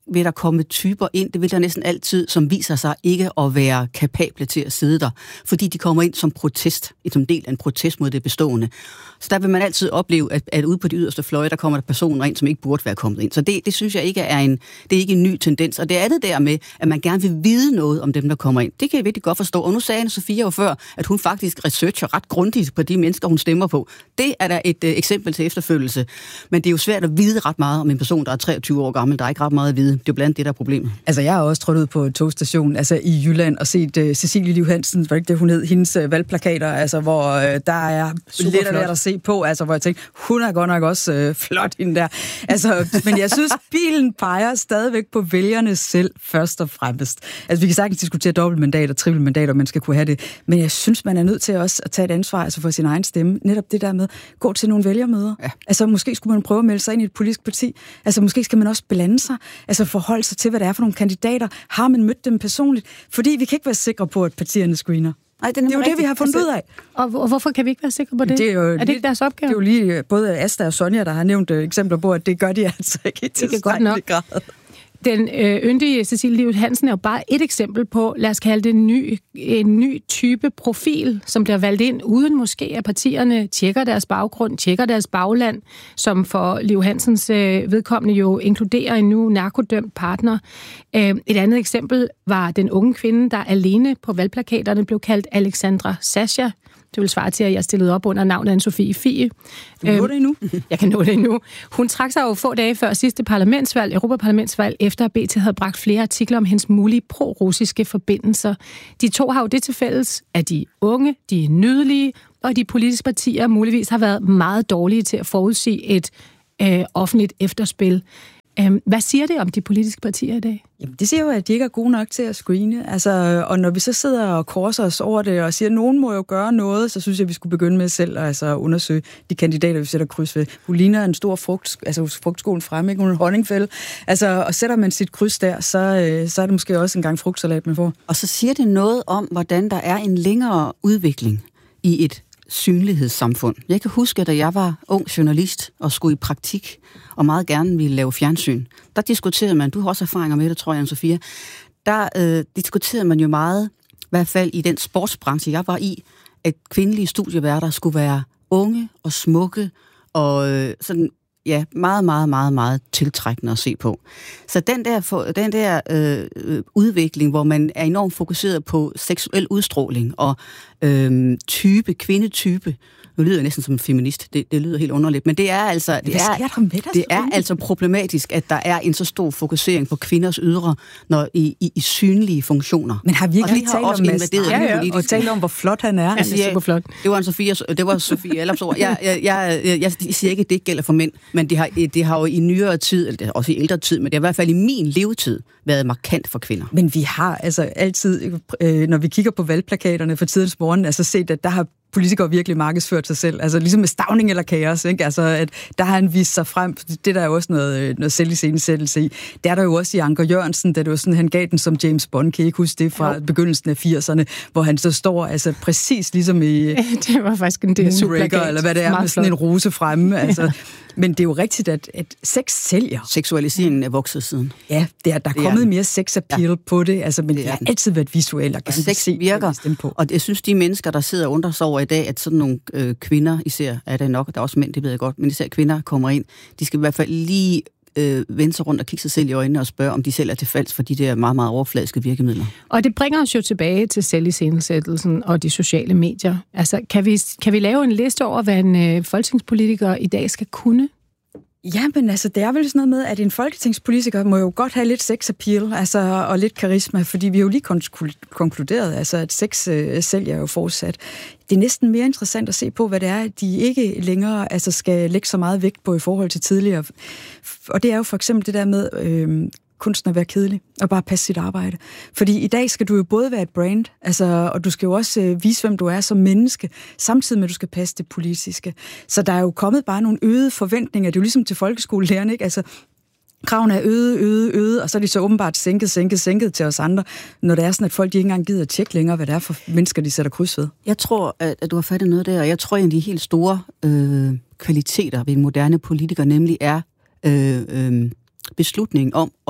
vil der komme typer ind, det vil der næsten altid, som viser sig ikke at være kapable til at sidde der, fordi de kommer ind som protest, som del af en protest mod det bestående. Så der vil man altid opleve, at, at ude på de yderste fløje, der kommer der personer ind, som ikke burde være kommet ind. Så det, det synes jeg ikke er en, det er ikke en ny tendens. Og det er det der med, at man gerne vil vide noget om dem, der kommer ind. Det kan jeg virkelig godt forstå. Og nu sagde Anne-Sophia jo før, at hun faktisk researcher ret grundigt på de mennesker, hun stemmer på. Det er da et uh, eksempel til efterfølgelse. Men det er jo svært at vide ret meget om en person, der er treogtyve år gammel. Der er ikke ret meget at vide. Det er jo blandt andet det, der er problemet. Altså, jeg har også trådt ud på togstationen, altså i Jylland, og set uh, Cecilie Liv Hansen, var ikke det, hun hed, hendes uh, valgplakater, altså, hvor uh, der er lidt af at se på, altså, hvor jeg tænkte, hun er godt nok også øh, flot hende der. Altså, men jeg synes, bilen peger stadigvæk på vælgerne selv, først og fremmest. Altså, vi kan sagtens diskutere dobbeltmandat og trippelmandat, og man skal kunne have det, men jeg synes, man er nødt til også at tage et ansvar altså for sin egen stemme. Netop det der med, gå til nogle vælgermøder. Ja. Altså, måske skulle man prøve at melde sig ind i et politisk parti. Altså, måske skal man også blande sig, altså forholde sig til, hvad det er for nogle kandidater. Har man mødt dem personligt? Fordi vi kan ikke være sikre på, at partierne screener. Ej, det er, det er jo rigtigt. Det, vi har fundet altså, ud af. Og hvorfor kan vi ikke være sikre på det? Det er, jo er det lige, ikke deres opgave? Det er jo lige både Asta og Sonja, der har nævnt uh, eksempler på, at det gør de altså ikke i tilstrækkelig grad. Den øh, yndige Cecilie Liv Hansen er jo bare et eksempel på, lad os kalde det en ny, en ny type profil, som bliver valgt ind, uden måske at partierne tjekker deres baggrund, tjekker deres bagland, som for Liv Hansens øh, vedkommende jo inkluderer en nu narkodømt partner. Øh, et andet eksempel var den unge kvinde, der alene på valgplakaterne blev kaldt Alexandra Sasha. Det vil svare til, at jeg stillede op under navnet Anne-Sophie Fie. Du kan nå det endnu. Jeg kan nå det endnu. Hun trak sig jo få dage før sidste parlamentsvalg, Europaparlamentsvalg, efter at B T havde bragt flere artikler om hendes mulige pro-russiske forbindelser. De to har jo det til fælles, at de er unge, de er nydelige, og de politiske partier muligvis har været meget dårlige til at forudsige et øh, offentligt efterspil. Hvad siger det om de politiske partier i dag? Jamen, det siger jo, at de ikke er gode nok til at screene. Altså, og når vi så sidder og korser os over det og siger, at nogen må jo gøre noget, så synes jeg, at vi skulle begynde med selv at altså, undersøge de kandidater, vi sætter kryds ved. Hun ligner en stor frugt, altså frugtskolen fremme, ikke? Hun er en honningfælde. Altså, og sætter man sit kryds der, så, øh, så er det måske også en gang frugtsalat, man får. Og så siger det noget om, hvordan der er en længere udvikling i et synlighedssamfund. Jeg kan huske, da jeg var ung journalist og skulle i praktik, og meget gerne ville lave fjernsyn, der diskuterede man, du har også erfaringer med det, tror jeg, Anne-Sophia, der øh, diskuterede man jo meget, i hvert fald i den sportsbranche, jeg var i, at kvindelige studieværter skulle være unge og smukke, og øh, sådan, ja, meget, meget, meget, meget tiltrækkende at se på. Så den der, for, den der øh, udvikling, hvor man er enormt fokuseret på seksuel udstråling og øh, type, kvindetype, nu lyder jeg næsten som en feminist, det, det lyder helt underligt, men det er altså det er, det er altså problematisk, at der er en så stor fokusering på kvinders ydre, når i, i, i synlige funktioner. Men har vi ikke lige talt om Mads? Ja, ja, og talt om, hvor flot han er? Altså, ja, super flot. Det var en Sofie, det var Sofie Elleps ord. Jeg, jeg, jeg, jeg, jeg siger ikke, at det ikke gælder for mænd, men det har, det har jo i nyere tid, eller også i ældre tid, men det har i hvert fald i min levetid været markant for kvinder. Men vi har altså altid, øh, når vi kigger på valgplakaterne for tidens morgen, altså set, at der har politikere virkelig markedsført sig selv. Altså ligesom med Stauning eller kaos, ikke? Altså, at der har han vist sig frem. Det der er jo også noget, noget selviscenesættelse i. Det er der jo også i Anker Jørgensen, da det var sådan, han gav den som James Bond. Kan I ikke huske det fra jo. begyndelsen af firserne, hvor han så står altså præcis ligesom i det var faktisk en D S U-plakat, eller hvad det er, med sådan en rose fremme. Altså, men det er jo rigtigt, at, at sex sælger. Seksualiseringen er vokset siden. Ja, det er, der er det kommet er mere sex appeal ja. på det, altså, men det, det har altid været visuelt. Og, og sex virker, på. Og jeg synes, de mennesker, der sidder og undrer sig over i dag, at sådan nogle øh, kvinder, især er det nok, der er også mænd, det ved jeg godt, men især kvinder kommer ind, de skal i hvert fald lige øh, vende sig rundt og kigge sig selv i øjnene og spørge, om de selv er til falds for de der meget, meget overfladiske virkemidler. Og det bringer os jo tilbage til selviscenesættelsen og de sociale medier. Altså, kan vi, kan vi lave en liste over, hvad en øh, folketingspolitiker i dag skal kunne? Ja, men altså, det er vel sådan noget med, at en folketingspolitiker må jo godt have lidt sex appeal, altså, og lidt karisma, fordi vi har jo lige konkluderet, altså, at sex øh, sælger jo fortsat. Det er næsten mere interessant at se på, hvad det er, de ikke længere altså, skal lægge så meget vægt på i forhold til tidligere. Og det er jo for eksempel det der med øh, kunsten at være kedelig og bare passe sit arbejde. Fordi i dag skal du jo både være et brand, altså, og du skal jo også øh, vise, hvem du er som menneske, samtidig med, at du skal passe det politiske. Så der er jo kommet bare nogle øgede forventninger. Det er jo ligesom til folkeskolelærerne, ikke? Altså, kravene er øget, øget, øget, og så er de så åbenbart sænket, sænket, sænket til os andre, når det er sådan, at folk de ikke engang gider at tjekke længere, hvad det er for mennesker, de sætter kryds ved. Jeg tror, at du har fattet noget der, og jeg tror, at en af de helt store øh, kvaliteter ved en moderne politiker, nemlig er øh, øh, beslutningen om at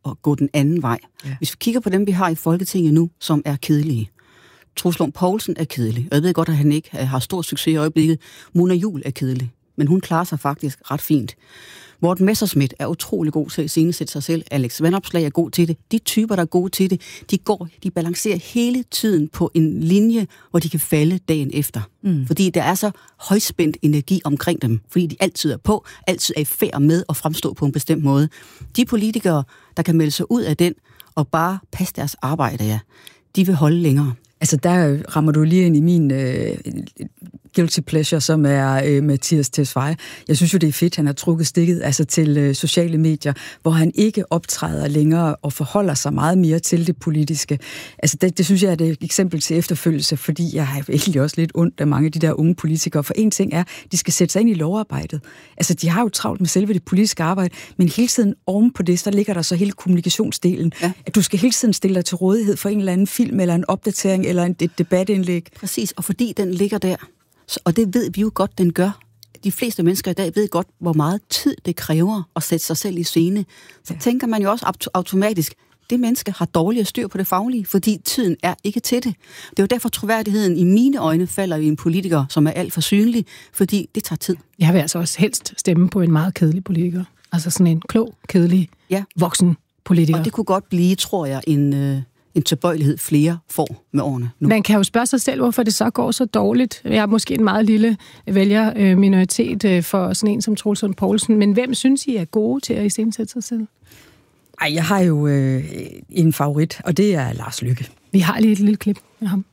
at gå den anden vej. Ja. Hvis vi kigger på dem, vi har i Folketinget nu, som er kedelige. Troels Lund Poulsen er kedelig, og jeg ved godt, at han ikke har stor succes i øjeblikket. Mona Juul er kedelig, men hun klarer sig faktisk ret fint. Morten Messerschmidt er utrolig god til at iscenesætte sig selv. Alex Vanopslagh er god til det. De typer, der er gode til det, de går, de balancerer hele tiden på en linje, hvor de kan falde dagen efter. Mm. Fordi der er så højspændt energi omkring dem. Fordi de altid er på, altid er i færd med at fremstå på en bestemt måde. De politikere, der kan melde sig ud af den og bare passe deres arbejde, ja, de vil holde længere. Altså, der rammer du lige ind i min øh, guilty pleasure, som er øh, Mathias Tesfaye. Jeg synes jo, det er fedt, han har trukket stikket altså til øh, sociale medier, hvor han ikke optræder længere og forholder sig meget mere til det politiske. Altså, det, det synes jeg er et eksempel til efterfølgelse, fordi jeg har egentlig også lidt ondt af mange af de der unge politikere. For en ting er, de skal sætte sig ind i lovarbejdet. Altså, de har jo travlt med selve det politiske arbejde, men hele tiden oven på det, så ligger der så hele kommunikationsdelen. Ja. At du skal hele tiden stille dig til rådighed for en eller anden film eller en opdatering eller et debatindlæg. Præcis, og fordi den ligger der, og det ved vi jo godt, den gør. De fleste mennesker i dag ved godt, hvor meget tid det kræver at sætte sig selv i scene. Så ja. tænker man jo også automatisk, det menneske har dårligere styr på det faglige, fordi tiden er ikke til det. Det er jo derfor, troværdigheden i mine øjne falder i en politiker, som er alt for synlig, fordi det tager tid. Jeg vil altså også helst stemme på en meget kedelig politiker. Altså sådan en klog, kedelig, ja. voksen politiker. Og det kunne godt blive, tror jeg, en... Øh, en tilbøjelighed flere får med årene nu. Man kan jo spørge sig selv, hvorfor det så går så dårligt. Jeg er måske en meget lille vælgerminoritet for sådan en som Troels Lund Poulsen, men hvem synes I er gode til at iscenesætte sig selv? Ej, jeg har jo øh, en favorit, og det er Lars Løkke. Vi har lige et lille klip med ham.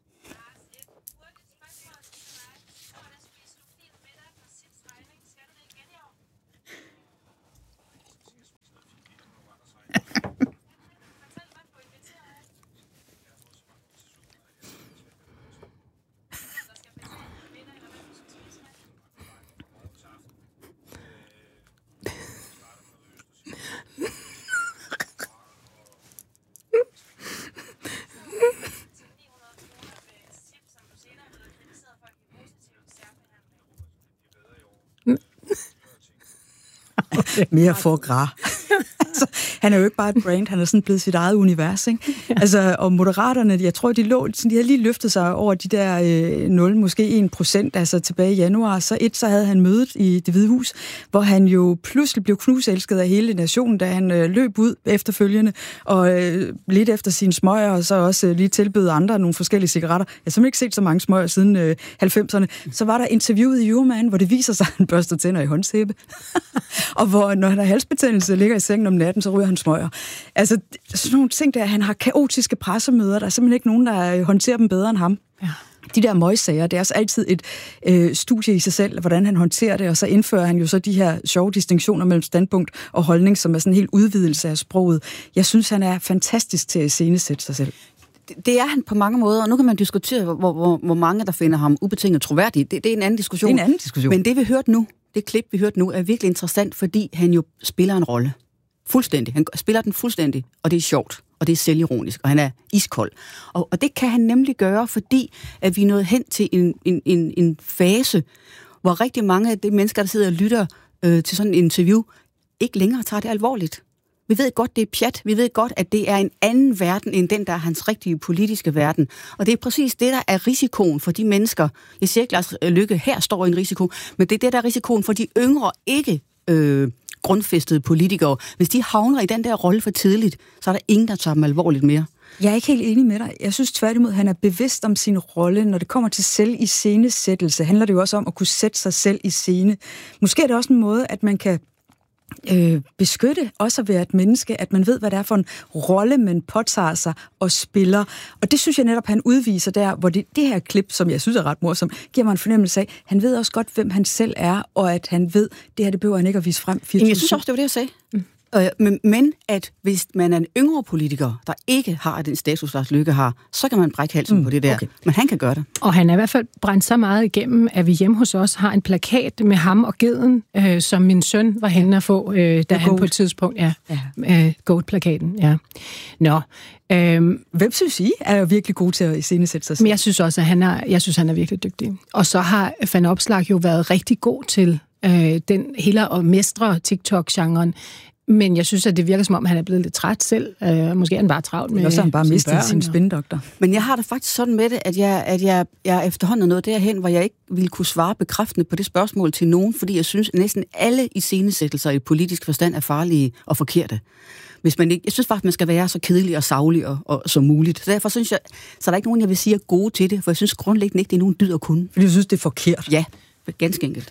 Mere for gras. Altså, han er jo ikke bare et brand, han er sådan blevet sit eget univers, ikke? Ja. Altså, og Moderaterne, jeg tror, de lå, de havde lige løftet sig over de der øh, nul, måske en procent, altså tilbage i januar. Så et, så havde han mødet i Det Hvide Hus, hvor han jo pludselig blev knuselsket af hele nationen, da han øh, løb ud efterfølgende, og øh, lidt efter sine smøger, og så også øh, lige tilbød andre nogle forskellige cigaretter. Jeg har simpelthen ikke set så mange smøger siden øh, halvfemserne. Så var der interviewet i Euroman, hvor det viser sig, at han børster tænder i håndsæbe. Og hvor, når han har halsbetændelse ligger i sengen om natten, så ryger han smøger. Altså, sådan nogle ting der, han har kaotiske pressemøder, der er simpelthen ikke nogen, der håndterer dem bedre end ham. Ja. De der møgsager, det er også altid et øh, studie i sig selv, hvordan han håndterer det, og så indfører han jo så de her sjove distinktioner mellem standpunkt og holdning, som er sådan en helt udvidelse af sproget. Jeg synes, han er fantastisk til at iscenesætte sig selv. Det er han på mange måder, og nu kan man diskutere, hvor, hvor, hvor mange, der finder ham ubetinget troværdig. Det, det er en anden diskussion. Det er en anden diskussion. Men det, vi hørte nu, det klip, vi hørte nu, er virkelig interessant, fordi han jo spiller en rolle. Fuldstændig. Han spiller den fuldstændig, og det er sjovt, og det er selvironisk, og han er iskold. Og, og det kan han nemlig gøre, fordi at vi er nået hen til en, en, en, en fase, hvor rigtig mange af de mennesker, der sidder og lytter øh, til sådan en interview, ikke længere tager det alvorligt. Vi ved godt, det er pjat. Vi ved godt, at det er en anden verden, end den, der er hans rigtige politiske verden. Og det er præcis det, der er risikoen for de mennesker. Jeg siger ikke, Lars Løkke her står i en risiko, men det er det, der er risikoen for de yngre, ikke øh, grundfæstede politikere. Hvis de havner i den der rolle for tidligt, så er der ingen, der tager dem alvorligt mere. Jeg er ikke helt enig med dig. Jeg synes tværtimod, han er bevidst om sin rolle. Når det kommer til selv i scenesættelse, handler det jo også om at kunne sætte sig selv i scene. Måske er det også en måde, at man kan øh, beskytte også at være et menneske, at man ved, hvad det er for en rolle, man påtager sig og spiller. Og det synes jeg netop, han udviser der, hvor det, det her klip, som jeg synes er ret morsomt, giver mig en fornemmelse af, han ved også godt, hvem han selv er, og at han ved, det her, det behøver han ikke at vise frem. Jamen, jeg synes også, det var det, jeg sagde. Mm. Men, men at hvis man er en yngre politiker, der ikke har den status, Lars Løkke har, så kan man brække halsen mm, på det der. Okay. Men han kan gøre det. Og han er i hvert fald brændt så meget igennem, at vi hjemme hos os har en plakat med ham og geden, øh, som min søn var henne at få, øh, da han goat. På et tidspunkt... Ja, ja. Øh, goat-plakaten, ja. Nå. Øhm, Hvem synes I er virkelig god til at iscenesætte sig selv? Men jeg synes også, at han er, jeg synes, han er virkelig dygtig. Og så har Van Opslark jo været rigtig god til øh, den hele at mestre TikTok-genren. Men jeg synes, at det virker som om, han er blevet lidt træt selv. Øh, måske er han bare travlt med Eller så har han bare mistet børn, sin spindoktor. Men jeg har det faktisk sådan med det, at jeg, at jeg, jeg efterhånden er nået derhen, hvor jeg ikke ville kunne svare bekræftende på det spørgsmål til nogen, fordi jeg synes, at næsten alle iscenesættelser i politisk forstand er farlige og forkerte. Hvis man ikke, jeg synes faktisk, man skal være så kedelig og saglig og, og som muligt. Så derfor synes jeg, så er der ikke nogen, jeg vil sige er gode til det, for jeg synes grundlæggende ikke, det er nogen dyd at kunne. Fordi du synes, det er forkert? Ja, ganske enkelt.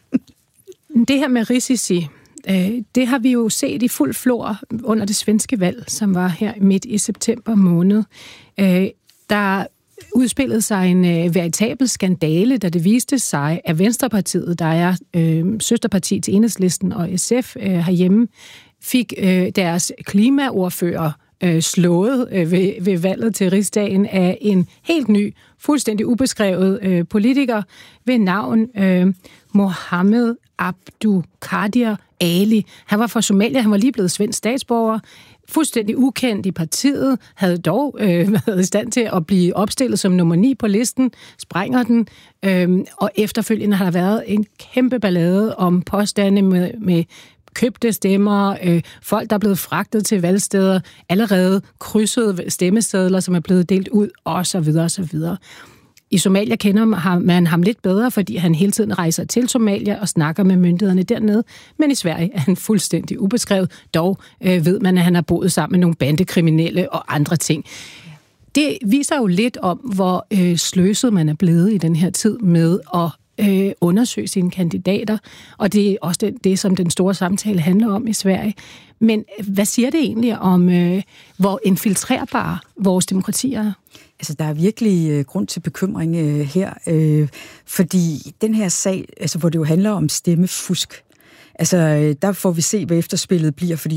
Det her med risici, øh, det har vi jo set i fuld flor under det svenske valg, som var her midt i september måned. Øh, der udspillede sig en øh, veritabel skandale, da det viste sig, at Venstrepartiet, der er øh, søsterparti til Enhedslisten og S F øh, herhjemme, fik øh, deres klimaordfører øh, slået øh, ved, ved valget til Rigsdagen af en helt ny, fuldstændig ubeskrevet øh, politiker ved navn øh, Mohammed Abduqadir Ali. Han var fra Somalia, han var lige blevet svensk statsborger, fuldstændig ukendt i partiet, havde dog øh, været i stand til at blive opstillet som nummer ni på listen, sprænger den, øh, og efterfølgende har der været en kæmpe ballade om påstande med, med købte stemmer, øh, folk, der er blevet fragtet til valgsteder, allerede krydsede stemmesedler, som er blevet delt ud, osv. osv. I Somalia kender man ham lidt bedre, fordi han hele tiden rejser til Somalia og snakker med myndighederne dernede, men i Sverige er han fuldstændig ubeskrevet. Dog øh, ved man, at han har boet sammen med nogle bandekriminelle og andre ting. Det viser jo lidt om, hvor øh, sløset man er blevet i den her tid med at øh, undersøge sine kandidater, og det er også det, det, som den store samtale handler om i Sverige. Men hvad siger det egentlig om, øh, hvor infiltrerbare vores demokratier er? Altså, der er virkelig øh, grund til bekymring øh, her, øh, fordi den her sag, altså, hvor det jo handler om stemmefusk, altså, øh, der får vi se, hvad efterspillet bliver, fordi